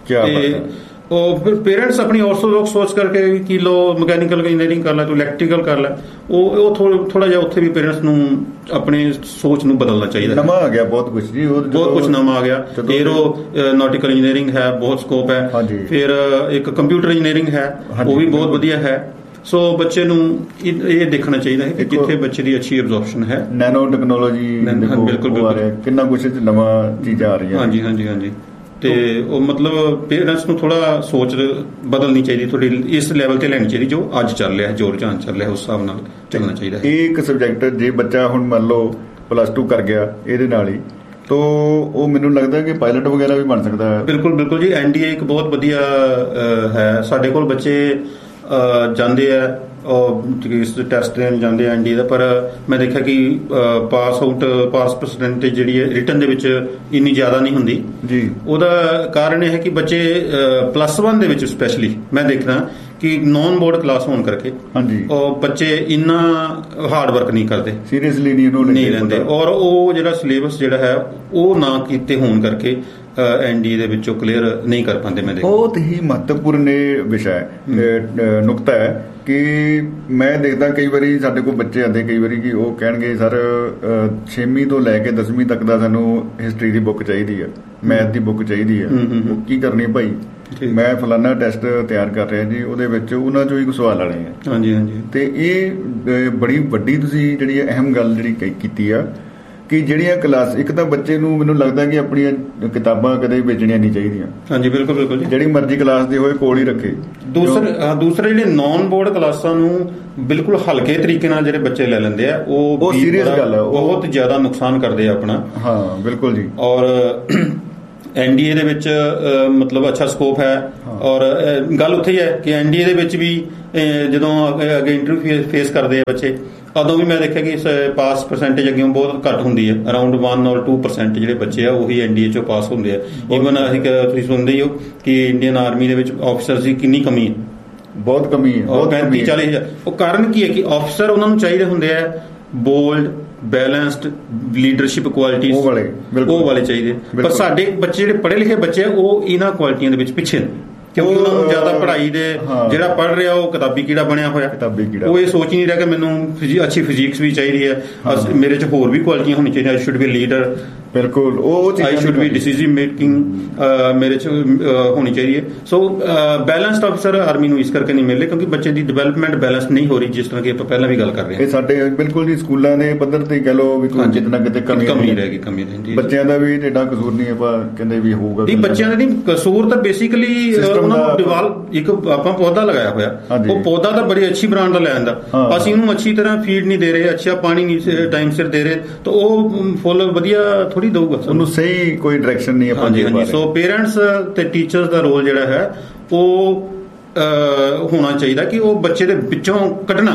ਹੈ। ਉਹ ਫਿਰ ਪੇਰੈਂਟਸ ਆਪਣੀ ਔਰਥੋਡਾਕਸ ਸੋਚ ਕਰਕੇ ਕਿ ਲੋ ਮਕੈਨੀਕਲ ਇੰਜੀਨੀਅਰਿੰਗ ਕਰ ਲੈ, ਤੂੰ ਇਲੈਕਟ੍ਰੀਕਲ ਕਰ ਲੈ, ਉਹ ਥੋੜਾ ਜਿਹਾ ਉੱਥੇ ਵੀ ਪੇਰੈਂਟਸ ਨੂੰ ਆਪਣੀ ਸੋਚ ਨੂੰ ਬਦਲਣਾ ਚਾਹੀਦਾ। ਨਵਾਂ ਆ ਗਿਆ ਬਹੁਤ ਕੁਝ ਜੀ, ਬਹੁਤ ਕੁਝ ਨਵਾਂ ਆ ਗਿਆ। ਏਰੋਨੌਟਿਕਲ ਇੰਜੀਨੀਅਰਿੰਗ ਹੈ, ਬਹੁਤ ਸਕੋਪ ਹੈ। ਫਿਰ ਇੱਕ ਕੰਪਿਊਟਰ ਇੰਜੀਨੀਅਰਿੰਗ ਹੈ, ਉਹ ਵੀ ਬਹੁਤ ਵਧੀਆ ਹੈ। ਸੋ ਬੱਚੇ ਨੂੰ ਇਹ ਦੇਖਣਾ ਚਾਹੀਦਾ ਹੈ ਕਿ ਜਿੱਥੇ ਬੱਚੇ ਦੀ ਅੱਛੀ ਐਬਜ਼ੋਰਪਸ਼ਨ ਹੈ। ਨੈਨੋ ਟੈਕਨੋਲੋਜੀ, ਬਿਲਕੁਲ ਕਿੰਨਾ ਕੁਝ ਨਵਾਂ ਚੀਜ਼ਾਂ ਆ ਰਹੀਆਂ। ਹਾਂਜੀ ਹਾਂਜੀ ਹਾਂਜੀ। ਤੇ ਉਹ ਮਤਲਬ ਪੇਰੈਂਟਸ ਨੂੰ ਥੋੜਾ ਸੋਚ ਬਦਲਣੀ ਚਾਹੀਦੀ, ਥੋੜੀ ਇਸ ਲੈਵਲ ਤੇ ਲੈਣੀ ਚਾਹੀਦੀ ਜੋ ਅੱਜ ਚੱਲ ਰਿਹਾ, ਜੋ ਰੁਝਾਨ ਚੱਲ ਰਿਹਾ ਉਸ ਹਿਸਾਬ ਨਾਲ ਚੱਲਣਾ ਚਾਹੀਦਾ ਹੈ। ਇਹ ਇੱਕ ਸਬਜੈਕਟ ਜੇ ਬੱਚਾ ਹੁਣ ਮੰਨ ਲਓ +2 ਕਰ ਗਿਆ ਇਹਦੇ ਨਾਲ ਹੀ, ਤੋ ਉਹ ਮੈਨੂੰ ਲੱਗਦਾ ਕਿ ਪਾਇਲਟ ਵਗੈਰਾ ਵੀ ਬਣ ਸਕਦਾ ਹੈ। ਬਿਲਕੁਲ ਬਿਲਕੁਲ ਜੀ, NDA ਇੱਕ ਬਹੁਤ ਵਧੀਆ ਹੈ। ਸਾਡੇ ਕੋਲ ਬੱਚੇ ਜਾਂਦੇ ਆ ਇਸ ਟੈਸਟ ਦੇਣ ਜਾਂਦੇ ਆ NDA ਦਾ, ਪਰ ਮੈਂ ਦੇਖਿਆ ਕਿ ਪਾਸ ਪਰਸੈਂਟੇਜ ਜਿਹੜੀ ਹੈ ਰਿਟਨ ਦੇ ਵਿੱਚ ਇੰਨੀ ਜ਼ਿਆਦਾ ਨਹੀਂ ਹੁੰਦੀ ਜੀ। ਉਹਦਾ ਕਾਰਨ ਇਹ ਹੈ ਕਿ ਬੱਚੇ +1 ਦੇ ਵਿੱਚ ਸਪੈਸ਼ਲੀ ਮੈਂ ਦੇਖਦਾ ਕਿ ਨੌਨ ਬੋਰਡ ਕਲਾਸ ਹੋਣ ਕਰਕੇ ਉਹ ਬੱਚੇ ਇੰਨਾ ਹਾਰਡ ਵਰਕ ਨਹੀਂ ਕਰਦੇ, ਸੀਰੀਅਸਲੀ ਨਹੀਂ ਲੈਂਦੇ, ਔਰ ਉਹ ਜਿਹੜਾ ਸਿਲੇਬਸ ਜਿਹੜਾ ਹੈ ਉਹ ਨਾ ਕੀਤੇ ਹੋਣ ਕਰਕੇ NDA ਦੇ ਵਿੱਚੋਂ ਕਲੀਅਰ ਨਹੀਂ ਕਰ ਪਾਉਂਦੇ। ਮੈਂ ਬਹੁਤ ਹੀ ਮਹੱਤਵਪੂਰਨ ਵਿਸ਼ਾ ਹੈ, ਨੁਕਤਾ ਹੈ ਕਿ ਮੈਂ ਦੇਖਦਾ ਕਈ ਵਾਰੀ ਸਾਡੇ ਕੋਲ ਬੱਚੇ ਆਉਂਦੇ ਕਈ ਵਾਰੀ ਕਿ ਉਹ ਕਹਿਣਗੇ ਸਰ 6ਵੀਂ ਤੋਂ ਲੈ ਕੇ 10ਵੀਂ ਤੱਕ ਦਾ ਸਾਨੂੰ ਹਿਸਟਰੀ ਦੀ ਬੁੱਕ ਚਾਹੀਦੀ ਹੈ, ਮੈਥ ਦੀ ਬੁੱਕ ਚਾਹੀਦੀ ਹੈ। ਉਹ ਕੀ ਕਰਨੀ ਭਾਈ, ਮੈਂ ਫਲਾਨਾ ਟੈਸਟ ਤਿਆਰ ਕਰ ਰਿਹਾ ਜੀ, ਉਹਦੇ ਵਿੱਚ ਉਹਨਾਂ ਚੋਂ ਹੀ ਸਵਾਲ ਆਣੇ ਆ। ਹਾਂਜੀ ਹਾਂਜੀ। ਤੇ ਇਹ ਬੜੀ ਵੱਡੀ ਤੁਸੀਂ ਜਿਹੜੀ ਅਹਿਮ ਗੱਲ ਜਿਹੜੀ ਕੀਤੀ ਆ ਕਿ ਜਿਹੜੀਆਂ ਕਲਾਸ, ਇੱਕ ਤਾਂ ਬੱਚੇ ਨੂੰ ਮੈਨੂੰ ਲੱਗਦਾ ਕਿ ਆਪਣੀਆਂ ਕਿਤਾਬਾਂ ਕਦੇ ਵੇਚਣੀਆਂ ਨਹੀਂ ਚਾਹੀਦੀਆਂ। ਹਾਂਜੀ ਬਿਲਕੁਲ ਬਿਲਕੁਲ ਜੀ, ਜਿਹੜੀ ਮਰਜ਼ੀ ਕਲਾਸ ਦੀ ਹੋਏ ਕੋਲ ਹੀ ਰੱਖੇ। ਦੂਸਰੇ ਜਿਹੜੇ ਨੌਨ ਬੋਰਡ ਕਲਾਸਾਂ ਨੂੰ ਬਿਲਕੁਲ ਹਲਕੇ ਤਰੀਕੇ ਨਾਲ ਜਿਹੜੇ ਬੱਚੇ ਲੈ ਲੈਂਦੇ ਆ, ਉਹ ਸੀਰੀਅਸ ਗੱਲ ਹੈ, ਬਹੁਤ ਜ਼ਿਆਦਾ ਨੁਕਸਾਨ ਕਰਦੇ ਆ ਆਪਣਾ। ਹਾਂ ਬਿਲਕੁਲ ਜੀ। ਔਰ NDA ਦੇ ਵਿੱਚ ਮਤਲਬ ਅੱਛਾ ਸਕੋਪ ਹੈ। ਔਰ ਗੱਲ ਉੱਥੇ ਹੀ ਹੈ ਕਿ NDA ਦੇ ਵਿੱਚ ਵੀ ਜਦੋਂ ਅੱਗੇ ਇੰਟਰਵਿਊ ਫੇਸ ਕਰਦੇ ਆ ਬੱਚੇ, ਉਦੋਂ ਵੀ ਮੈਂ ਦੇਖਿਆ ਕਿ ਪਾਸ ਪਰਸੈਂਟੇਜ ਅੱਗੇ ਬਹੁਤ ਘੱਟ ਹੁੰਦੀ ਹੈ। ਅਰਾਊਂਡ 1 or 2% ਜਿਹੜੇ ਬੱਚੇ ਆ ਉਹੀ NDA ਚੋਂ ਪਾਸ ਹੁੰਦੇ ਆ। ਈਵਨ ਅਸੀਂ ਤੁਸੀਂ ਸੁਣਦੇ ਹੀ ਹੋ ਕਿ ਇੰਡੀਅਨ ਆਰਮੀ ਦੇ ਵਿੱਚ ਆਫਿਸਰਸ ਦੀ ਕਿੰਨੀ ਕਮੀ ਹੈ, ਬਹੁਤ ਕਮੀ ਹੈ, 35-40 ਹਜ਼ਾਰ। ਉਹ ਕਾਰਨ ਕੀ ਹੈ ਕਿ ਆਫਿਸਰ ਉਹਨਾਂ ਨੂੰ ਚਾਹੀਦੇ ਹੁੰਦੇ ਆ ਬੋਲਡ, ਬੈਲੈਂਸਡ, ਲੀਡਰਸ਼ਿਪ ਕੁਆਲਿਟੀਜ਼ ਉਹ ਵਾਲੇ ਚਾਹੀਦੇ। ਪਰ ਸਾਡੇ ਬੱਚੇ ਜਿਹੜੇ ਪੜ੍ਹੇ ਲਿਖੇ ਬੱਚੇ ਆ ਉਹ ਇਹਨਾਂ ਕੁਆਲਿਟੀਆਂ ਦੇ ਵਿੱਚ ਪਿੱਛੇ ਨੇ, ਕਿਉਂਕਿ ਉਹਨਾਂ ਨੂੰ ਜ਼ਿਆਦਾ ਪੜ੍ਹਾਈ ਦੇ ਜਿਹੜਾ ਪੜ੍ਹ ਰਿਹਾ ਉਹ ਕਿਤਾਬੀ ਕੀੜਾ ਬਣਿਆ ਹੋਇਆ। ਉਹ ਇਹ ਸੋਚ ਹੀ ਨਹੀਂ ਰਿਹਾ ਕਿ ਮੈਨੂੰ ਅੱਛੀ ਫਿਜ਼ਿਕਸ ਵੀ ਚਾਹੀਦੀ ਹੈ, ਮੇਰੇ 'ਚ ਹੋਰ ਵੀ ਕੁਆਲਿਟੀਆਂ ਹੋਣੀ ਚਾਹੀਦੀਆਂ। ਆਈ ਸ਼ੁੱਡ ਬੀ ਲੀਡਰ, ਬਿਲਕੁਲ ਉਹ ਆਈ ਸ਼ੁੱਡ ਬੀ ਡਿਸੀਜਨ ਮੇਕਿੰਗ ਮੇਰੇ 'ਚ ਹੋਣੀ ਚਾਹੀਦੀ ਹੈ। ਸੋ ਬੈਲੈਂਸਡ ਆਫਿਸਰ ਆਰਮੀ ਨੂੰ ਇਸ ਕਰਕੇ ਨਹੀਂ ਮਿਲਦੇ ਕਿਉਂਕਿ ਬੱਚੇ ਦੀ ਡਿਵੈਲਪਮੈਂਟ ਬੈਲੈਂਸ ਨਹੀਂ ਹੋ ਰਹੀ, ਜਿਸ ਤਰ੍ਹਾਂ ਕਿ ਆਪਾਂ ਪਹਿਲਾਂ ਵੀ ਗੱਲ ਕਰ ਰਹੇ ਹਾਂ। ਇਹ ਸਾਡੇ ਬਿਲਕੁਲ ਜੀ ਸਕੂਲਾਂ ਦੇ ਪੱਧਰ ਤੇ ਕਹਿ ਲਓ ਵੀ ਕਿਤੇ ਨਾ ਕਿਤੇ ਕਮੀ ਰਹਿ ਗਈ, ਕਮੀ ਰਹਿੰਦੀ। ਬੱਚਿਆਂ ਦਾ ਵੀ ਏਡਾ ਕਸੂਰ ਨਹੀਂ, ਆਪਾਂ ਕਹਿੰਦੇ ਵੀ ਹੋਊਗਾ ਨਹੀਂ, ਬੱਚਿਆਂ ਦਾ ਨਹੀਂ ਕਸੂਰ, ਤਾਂ ਬੇਸਿਕਲੀ ਇੱਕ ਆਪਾਂ ਪੌਦਾ ਲਗਾਇਆ ਹੋਇਆ, ਉਹ ਪੌਦਾ ਤਾਂ ਬੜੀ ਅੱਛੀ ਬ੍ਰਾਂਡ ਦਾ ਲੈ ਆਂਦਾ, ਅਸੀਂ ਉਹਨੂੰ ਅੱਛੀ ਤਰ੍ਹਾਂ ਫੀਡ ਨਹੀਂ ਦੇ ਰਹੇ, ਅੱਛਾ ਪਾਣੀ ਨਹੀਂ ਟਾਈਮ ਸਿਰ ਦੇ ਰਹੇ, ਤਾਂ ਉਹ ਫੁੱਲ ਵਧੀਆ ਥੋੜੀ ਦਊਗਾ, ਉਹਨੂੰ ਸਹੀ ਕੋਈ ਡਾਇਰੈਕਸ਼ਨ ਨਹੀਂ ਆਪਾਂ। ਹਾਂਜੀ। ਸੋ ਪੇਰੈਂਟਸ ਤੇ ਟੀਚਰਸ ਦਾ ਰੋਲ ਜਿਹੜਾ ਹੈ ਉਹ ਹੋਣਾ ਚਾਹੀਦਾ ਕਿ ਉਹ ਬੱਚੇ ਦੇ ਵਿੱਚੋਂ ਕੱਢਣਾ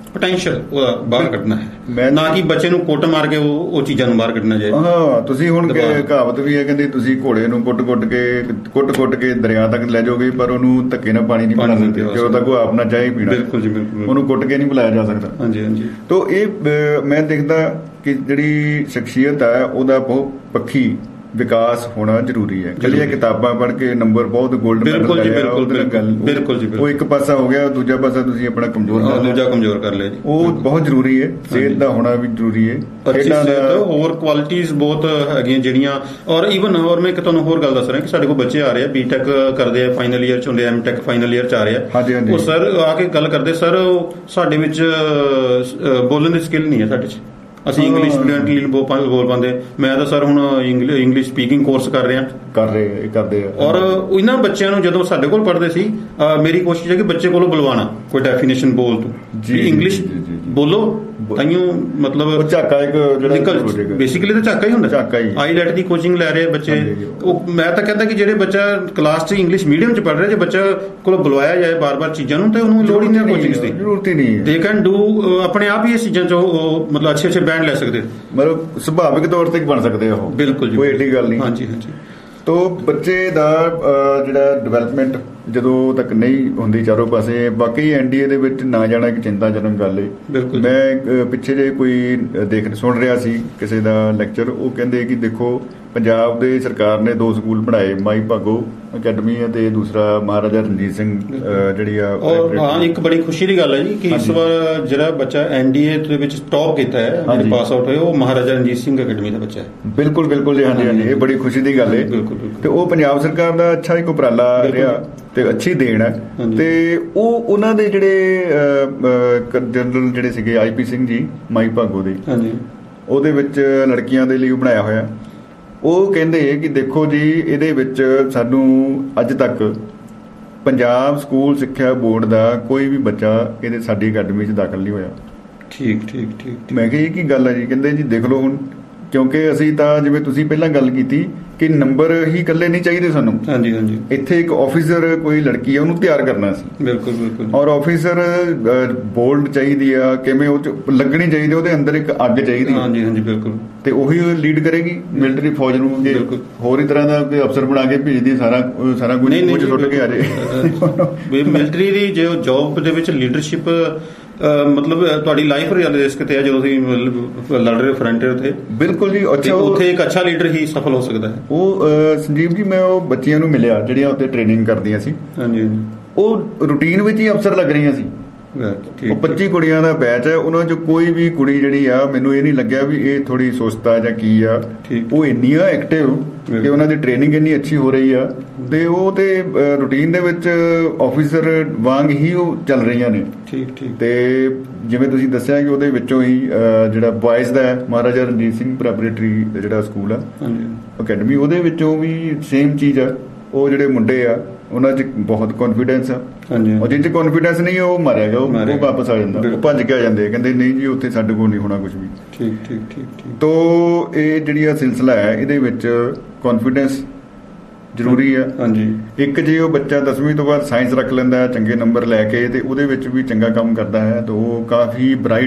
ਪੋਟੈਂਸ਼ੀਅਲ ਉਹਦਾ ਬਾਹਰ ਕੱਢਣਾ ਹੈ, ਨਾ ਕਿ ਬੱਚੇ ਨੂੰ ਕੁੱਟ ਮਾਰ ਕੇ ਉਹ ਚੀਜ਼ਾਂ ਨੂੰ ਬਾਹਰ ਕੱਢਣਾ ਜਾਏ। ਹਾਂ, ਤੁਸੀਂ ਹੁਣ ਕਹਾਵਤ ਵੀ ਹੈ, ਕਹਿੰਦੇ ਤੁਸੀਂ ਘੋੜੇ ਨੂੰ ਕੁੱਟ ਕੇ ਦਰਿਆ ਤੱਕ ਲੈ ਜਾਓਗੇ, ਪਰ ਉਹਨੂੰ ਧੱਕੇ ਨਾਲ ਪਾਣੀ ਨਹੀਂ ਪਿਲਾ ਸਕਦੇ ਜਦੋਂ ਤੱਕ ਉਹ ਆਪ ਨਾ ਚਾਹੇ ਪੀਣਾ। ਬਿਲਕੁਲ ਜੀ, ਬਿਲਕੁਲ। ਉਹਨੂੰ ਕੁੱਟ ਕੇ ਨਹੀਂ ਪਿਲਾਇਆ ਜਾ ਸਕਦਾ। ਹਾਂਜੀ ਹਾਂਜੀ। ਤੋ ਇਹ ਮੈਂ ਦੇਖਦਾ ਕਿ ਜਿਹੜੀ ਸ਼ਖਸੀਅਤ ਹੈ ਉਹਦਾ ਬਹੁਤ ਪੱਖੀ ਵਿਕਾਸ ਹੋਣਾ ਜ਼ਰੂਰੀ ਹੈ। ਕੱਲੀਆਂ ਕਿਤਾਬਾਂ ਪੜ੍ਹ ਕੇ ਨੰਬਰ ਬਹੁਤ ਗੋਲਡ ਮੈਡਲ ਬਿਲਕੁਲ ਜੀ, ਬਿਲਕੁਲ। ਉਹ ਇੱਕ ਪਾਸਾ ਹੋ ਗਿਆ, ਦੂਜਾ ਪਾਸਾ ਤੁਸੀਂ ਆਪਣਾ ਕਮਜ਼ੋਰ ਕਰ ਲਿਆ ਜੀ। ਉਹ ਬਹੁਤ ਜ਼ਰੂਰੀ ਹੈ। ਸਿਹਤ ਦਾ ਹੋਣਾ ਵੀ ਜ਼ਰੂਰੀ ਹੈ। ਹੋਰ ਕੁਆਲਿਟੀਜ਼ ਬਹੁਤ ਹੈਗੀਆਂ ਜਿਹੜੀਆਂ, ਔਰ ਮੈਂ ਇੱਕ ਤੁਹਾਨੂੰ ਹੋਰ ਗੱਲ ਦੱਸ ਰਿਹਾ ਕਿ ਸਾਡੇ ਕੋਲ ਬੱਚੇ ਆ ਰਹੇ ਆ, ਬੀਟੈਕ ਕਰਦੇ ਆ, ਫਾਈਨਲ ਈਅਰ ਚ ਹੁੰਦੇ ਆ, ਐਮਟੈਕ ਫਾਈਨਲ ਈਅਰ ਚ ਆ ਰਹੇ ਆ। ਉਹ ਸਰ ਆ ਕੇ ਗੱਲ ਕਰਦੇ, ਸਰ ਸਾਡੇ ਵਿੱਚ ਬੋਲਣ ਦੀ ਸਕਿੱਲ ਨਹੀਂ ਹੈ ਸਾਡੇ ਚ, ਅਸੀਂ ਇੰਗਲਿਸ਼ ਫਲੂਐਂਟਲੀ ਬੋਲ ਪਾਉਂਦੇ। ਮੈਂ ਤਾਂ ਸਰ ਹੁਣ ਇੰਗਲਿਸ਼ ਸਪੀਕਿੰਗ ਕੋਰਸ ਕਰ ਰਹੇ ਕਰਦੇ ਆ। ਔਰ ਇਹਨਾਂ ਬੱਚਿਆਂ ਨੂੰ ਜਦੋਂ ਸਾਡੇ ਕੋਲ ਪੜ੍ਹਦੇ ਸੀ, ਮੇਰੀ ਕੋਸ਼ਿਸ਼ ਹੈ ਕਿ ਬੱਚੇ ਕੋਲੋਂ ਬੁਲਵਾਣਾ ਕੋਈ ਡੈਫੀਨੇਸ਼ਨ ਬੋਲ ਤੂੰ ਇੰਗਲਿਸ਼ ਬੋਲੋ, ਤਾਈਓ ਮਤਲਬ ਝਾਕਾ ਇੱਕ ਜਿਹੜਾ ਬੇਸਿਕਲੀ ਤਾਂ ਝਾਕਾ ਹੀ ਹੁੰਦਾ। ਆਈਲੈਟ ਦੀ ਕੋਚਿੰਗ ਲੈ ਰਹੇ ਬੱਚੇ। ਉਹ ਮੈਂ ਤਾਂ ਕਹਿੰਦਾ ਕਿ ਜਿਹੜੇ ਬੱਚਾ ਕਲਾਸ 'ਚ ਇੰਗਲਿਸ਼ ਮੀਡੀਅਮ 'ਚ ਪੜ੍ਹ ਰਿਹਾ, ਜੇ ਬੱਚਾ ਕੋਲੋਂ ਬੁਲਵਾਇਆ ਜਾਏ ਬਾਰ-ਬਾਰ ਚੀਜ਼ਾਂ ਨੂੰ, ਤੇ ਉਹਨੂੰ ਲੋੜ ਹੀ ਨਹੀਂ ਕੋਚਿੰਗ ਦੀ, ਜ਼ਰੂਰਤ ਹੀ ਨਹੀਂ। ਦੇ ਕੈਨ ਡੂ ਆਪਣੇ ਆਪ ਹੀ ਇਹ ਚੀਜ਼ਾਂ 'ਚ ਉਹ ਮਤਲਬ ਅੱਛੇ ਬੈਂਡ ਲੈ ਸਕਦੇ, ਮਤਲਬ ਸੁਭਾਵਿਕ ਤੌਰ ਤੇ ਬਣ ਸਕਦੇ ਆ ਉਹ। ਬਿਲਕੁਲ ਜੀ, ਕੋਈ ਏਡੀ ਗੱਲ ਨਹੀਂ। ਹਾਂਜੀ ਹਾਂਜੀ। ਤੋ ਬੱਚੇ ਦਾ ਜਿਹੜਾ ਡਿਵੈਲਪਮੈਂਟ ਜਦੋਂ ਤੱਕ ਨਹੀਂ ਹੁੰਦੀ ਚਾਰੋਂ ਪਾਸੇ, ਬਾਕੀ NDA ਦੇ ਵਿੱਚ ਨਾ ਜਾਣਾ ਇੱਕ ਚਿੰਤਾਜਨਕ ਗੱਲ ਹੈ। ਮੈਂ ਪਿੱਛੇ ਜੇ ਕੋਈ ਸੁਣ ਰਿਹਾ ਸੀ ਕਿਸੇ ਦਾ ਲੈਕਚਰ, ਉਹ ਕਹਿੰਦੇ ਕਿ ਦੇਖੋ ਪੰਜਾਬ ਦੇ ਸਰਕਾਰ ਨੇ 2 ਸਕੂਲ ਬਣਾਏ, ਮਾਈ ਭਾਗੋ ਅਕੈਡਮੀ ਤੇ ਦੂਸਰਾ ਮਹਾਰਾਜਾ ਰਣਜੀਤ ਸਿੰਘ ਜਿਹੜੀ ਆ। ਹਾਂ, ਇੱਕ ਬੜੀ ਖੁਸ਼ੀ ਦੀ ਗੱਲ ਹੈ ਜੀ ਕਿ ਇਸ ਵਾਰ ਜਿਹੜਾ ਬੱਚਾ NDA ਦੇ ਵਿੱਚ ਟੌਪ ਕੀਤਾ ਹੈ, ਜਿਹੜੇ ਪਾਸ ਆਊਟ ਹੋਏ, ਉਹ ਮਹਾਰਾਜਾ ਰਣਜੀਤ ਸਿੰਘ ਅਕੈਡਮੀ ਦਾ ਬੱਚਾ ਹੈ। ਬਿਲਕੁਲ ਜੀ, ਹਾਂਜੀ। ਇਹ ਬੜੀ ਖੁਸ਼ੀ ਦੀ ਗੱਲ ਹੈ। ਤੇ ਉਹ ਪੰਜਾਬ ਸਰਕਾਰ ਦਾ ਅੱਛਾ ਇੱਕ ਉਪਰਾਲਾ ਰਿਹਾ ਤੇ ਅੱਛੀ ਦੇਣ ਹੈ। ਤੇ ਉਹਨਾਂ ਦੇ ਜਿਹੜੇ ਜਨਰਲ ਜਿਹੜੇ ਸੀਗੇ IP ਸਿੰਘ ਜੀ ਮਾਈ ਭਾਗੋ ਦੇ, ਉਹਦੇ ਵਿੱਚ ਲੜਕੀਆਂ ਦੇ ਲਈ ਬਣਾਇਆ ਹੋਇਆ। ਉਹ ਕਹਿੰਦੇ ਕਿ ਦੇਖੋ ਜੀ, ਇਹਦੇ ਵਿੱਚ ਸਾਨੂੰ ਅੱਜ ਤੱਕ ਪੰਜਾਬ ਸਕੂਲ ਸਿੱਖਿਆ ਬੋਰਡ ਦਾ ਕੋਈ ਵੀ ਬੱਚਾ ਇਹਦੇ ਸਾਡੀ ਅਕੈਡਮੀ 'ਚ ਦਾਖਲ ਨਹੀਂ ਹੋਇਆ। ਠੀਕ। ਮੈਂ ਕਿਹਾ ਇਹ ਕੀ ਗੱਲ ਹੈ ਜੀ? ਕਹਿੰਦੇ ਜੀ ਦੇਖ ਲਓ ਹੁਣ, ਕਿਉਂਕਿ ਅਸੀਂ ਤਾਂ ਜਿਵੇਂ ਤੁਸੀਂ ਪਹਿਲਾਂ ਗੱਲ ਕੀਤੀ ਕਿ ਨੰਬਰ ਹੀ ਇਕੱਲੇ ਨਹੀਂ ਚਾਹੀਦੇ ਸਾਨੂੰ। ਹਾਂਜੀ। ਇੱਥੇ ਇੱਕ ਆਫੀਸਰ ਕੋਈ ਲੜਕੀ ਹੈ, ਉਹਨੂੰ ਤਿਆਰ ਕਰਨਾ ਸੀ। ਬਿਲਕੁਲ। ਔਰ ਆਫੀਸਰ ਬੋਲਡ ਚਾਹੀਦੀ ਆ, ਕਿਵੇਂ ਉਹ 'ਚ ਲੱਗਣੀ ਚਾਹੀਦੀ, ਉਹਦੇ ਅੰਦਰ ਇੱਕ ਅੱਗ ਚਾਹੀਦੀ। ਹਾਂਜੀ। ਬਿਲਕੁਲ। ਤੇ ਉਹੀ ਲੀਡ ਕਰੇਗੀ ਮਿਲਟਰੀ ਫੌਜ ਨੂੰ। ਜੇ ਹੋਰ ਹੀ ਤਰ੍ਹਾਂ ਦਾ ਕੋਈ ਅਫਸਰ ਬਣਾ ਕੇ ਭੇਜਦੀ ਸਾਰਾ ਕੁਝ ਉਹ 'ਚ ਸੁੱਟ ਕੇ ਆ ਜਾਏ। ਮਿਲਟਰੀ ਦੀ ਜੋ ਜੌਬ ਦੇ ਵਿੱਚ ਲੀਡਰਸ਼ਿਪ ਮਤਲਬ ਤੁਹਾਡੀ ਲਾਈਫ ਰਿਸਕ ਤੇ ਹੈ ਜਦੋਂ ਤੁਸੀਂ ਲੜ ਰਹੇ ਫਰੰਟ ਤੇ। ਬਿਲਕੁਲ ਜੀ। ਅੱਛਾ, ਉੱਥੇ ਇੱਕ ਅੱਛਾ ਲੀਡਰ ਹੀ ਸਫਲ ਹੋ ਸਕਦਾ ਹੈ। ਉਹ ਸੰਜੀਵ ਜੀ, ਮੈਂ ਉਹ ਬੱਚੀਆਂ ਨੂੰ ਮਿਲਿਆ ਜਿਹੜੀਆਂ ਉੱਥੇ ਟ੍ਰੇਨਿੰਗ ਕਰਦੀਆਂ ਸੀ। ਉਹ ਰੂਟੀਨ ਵਿੱਚ ਹੀ ਅਫਸਰ ਲੱਗ ਰਹੀਆਂ ਸੀ। ਉਹ 25 ਕੁੜੀਆਂ ਦਾ ਬੈਚ ਹੈ। ਉਹਨਾਂ 'ਚ ਕੋਈ ਵੀ ਕੁੜੀ ਜਿਹੜੀ ਆ, ਮੈਨੂੰ ਇਹ ਨਹੀਂ ਲੱਗਿਆ ਵੀ ਇਹ ਥੋੜੀ ਸੁਸਤਾ ਜਾਂ ਕੀ ਆ। ਉਹ ਇੰਨੀਆਂ ਐਕਟਿਵ ਕਿ ਉਹਨਾਂ ਦੀ ਟ੍ਰੇਨਿੰਗ ਇੰਨੀ ਅੱਛੀ ਹੋ ਰਹੀ ਆ, ਤੇ ਉਹ ਤੇ ਰੂਟੀਨ ਦੇ ਵਿੱਚ ਆਫੀਸਰ ਵਾਂਗ ਹੀ ਉਹ ਚੱਲ ਰਹੀਆਂ ਨੇ। ਤੇ ਜਿਵੇਂ ਤੁਸੀਂ ਦੱਸਿਆ ਕਿ ਉਹਦੇ ਵਿੱਚੋਂ ਹੀ ਜਿਹੜਾ ਬॉयਜ਼ ਦਾ ਮਹਾਰਾਜਾ ਰਣਜੀਤ ਸਿੰਘ ਪ੍ਰੈਪਰੇਟਰੀ ਜਿਹੜਾ ਸਕੂਲ ਆ ਅਕੈਡਮੀ, ਉਹਦੇ ਵਿੱਚੋਂ ਵੀ ਸੇਮ ਚੀਜ਼ ਆ। ਉਹ ਜਿਹੜੇ ਮੁੰਡੇ ਆ ਉਹਨਾਂ 'ਚ ਬਹੁਤ ਕੌਨਫੀਡੈਂਸ ਆ, ਔਰ ਜਿਹ 'ਚ ਕੌਨਫੀਡੈਂਸ ਨਹੀਂ ਉਹ ਮਾਰਿਆ ਗਿਆ, ਉਹ ਵਾਪਸ ਆ ਜਾਂਦਾ, ਉਹ ਭੱਜ ਕੇ ਆ ਜਾਂਦੇ, ਕਹਿੰਦੇ ਨਹੀਂ ਜੀ ਉੱਥੇ ਸਾਡੇ ਕੋਲ ਨਹੀਂ ਹੋਣਾ ਕੁਝ ਵੀ। ਠੀਕ। ਤੋ ਇਹ ਜਿਹੜੀ ਆ ਸਿਲਸਿਲਾ ਹੈ, ਇਹਦੇ ਵਿੱਚ ਕੌਨਫੀਡੈਂਸ ਜ਼ਰੂਰੀ ਆ। ਇੱਕ ਜੇ ਉਹ ਬੱਚਾ 10ਵੀਂ ਤੋਂ ਬਾਅਦ ਸਾਇੰਸ ਰੱਖ ਲੈਂਦਾ ਚੰਗੇ ਨੰਬਰ ਲੈ ਕੇ, ਤੇ ਉਹਦੇ ਵਿੱਚ ਵੀ ਚੰਗਾ ਕੰਮ ਕਰਦਾ ਹੈ, ਤਾਂ ਉਹ ਕਾਫੀ ਬ੍ਰਾਈਟ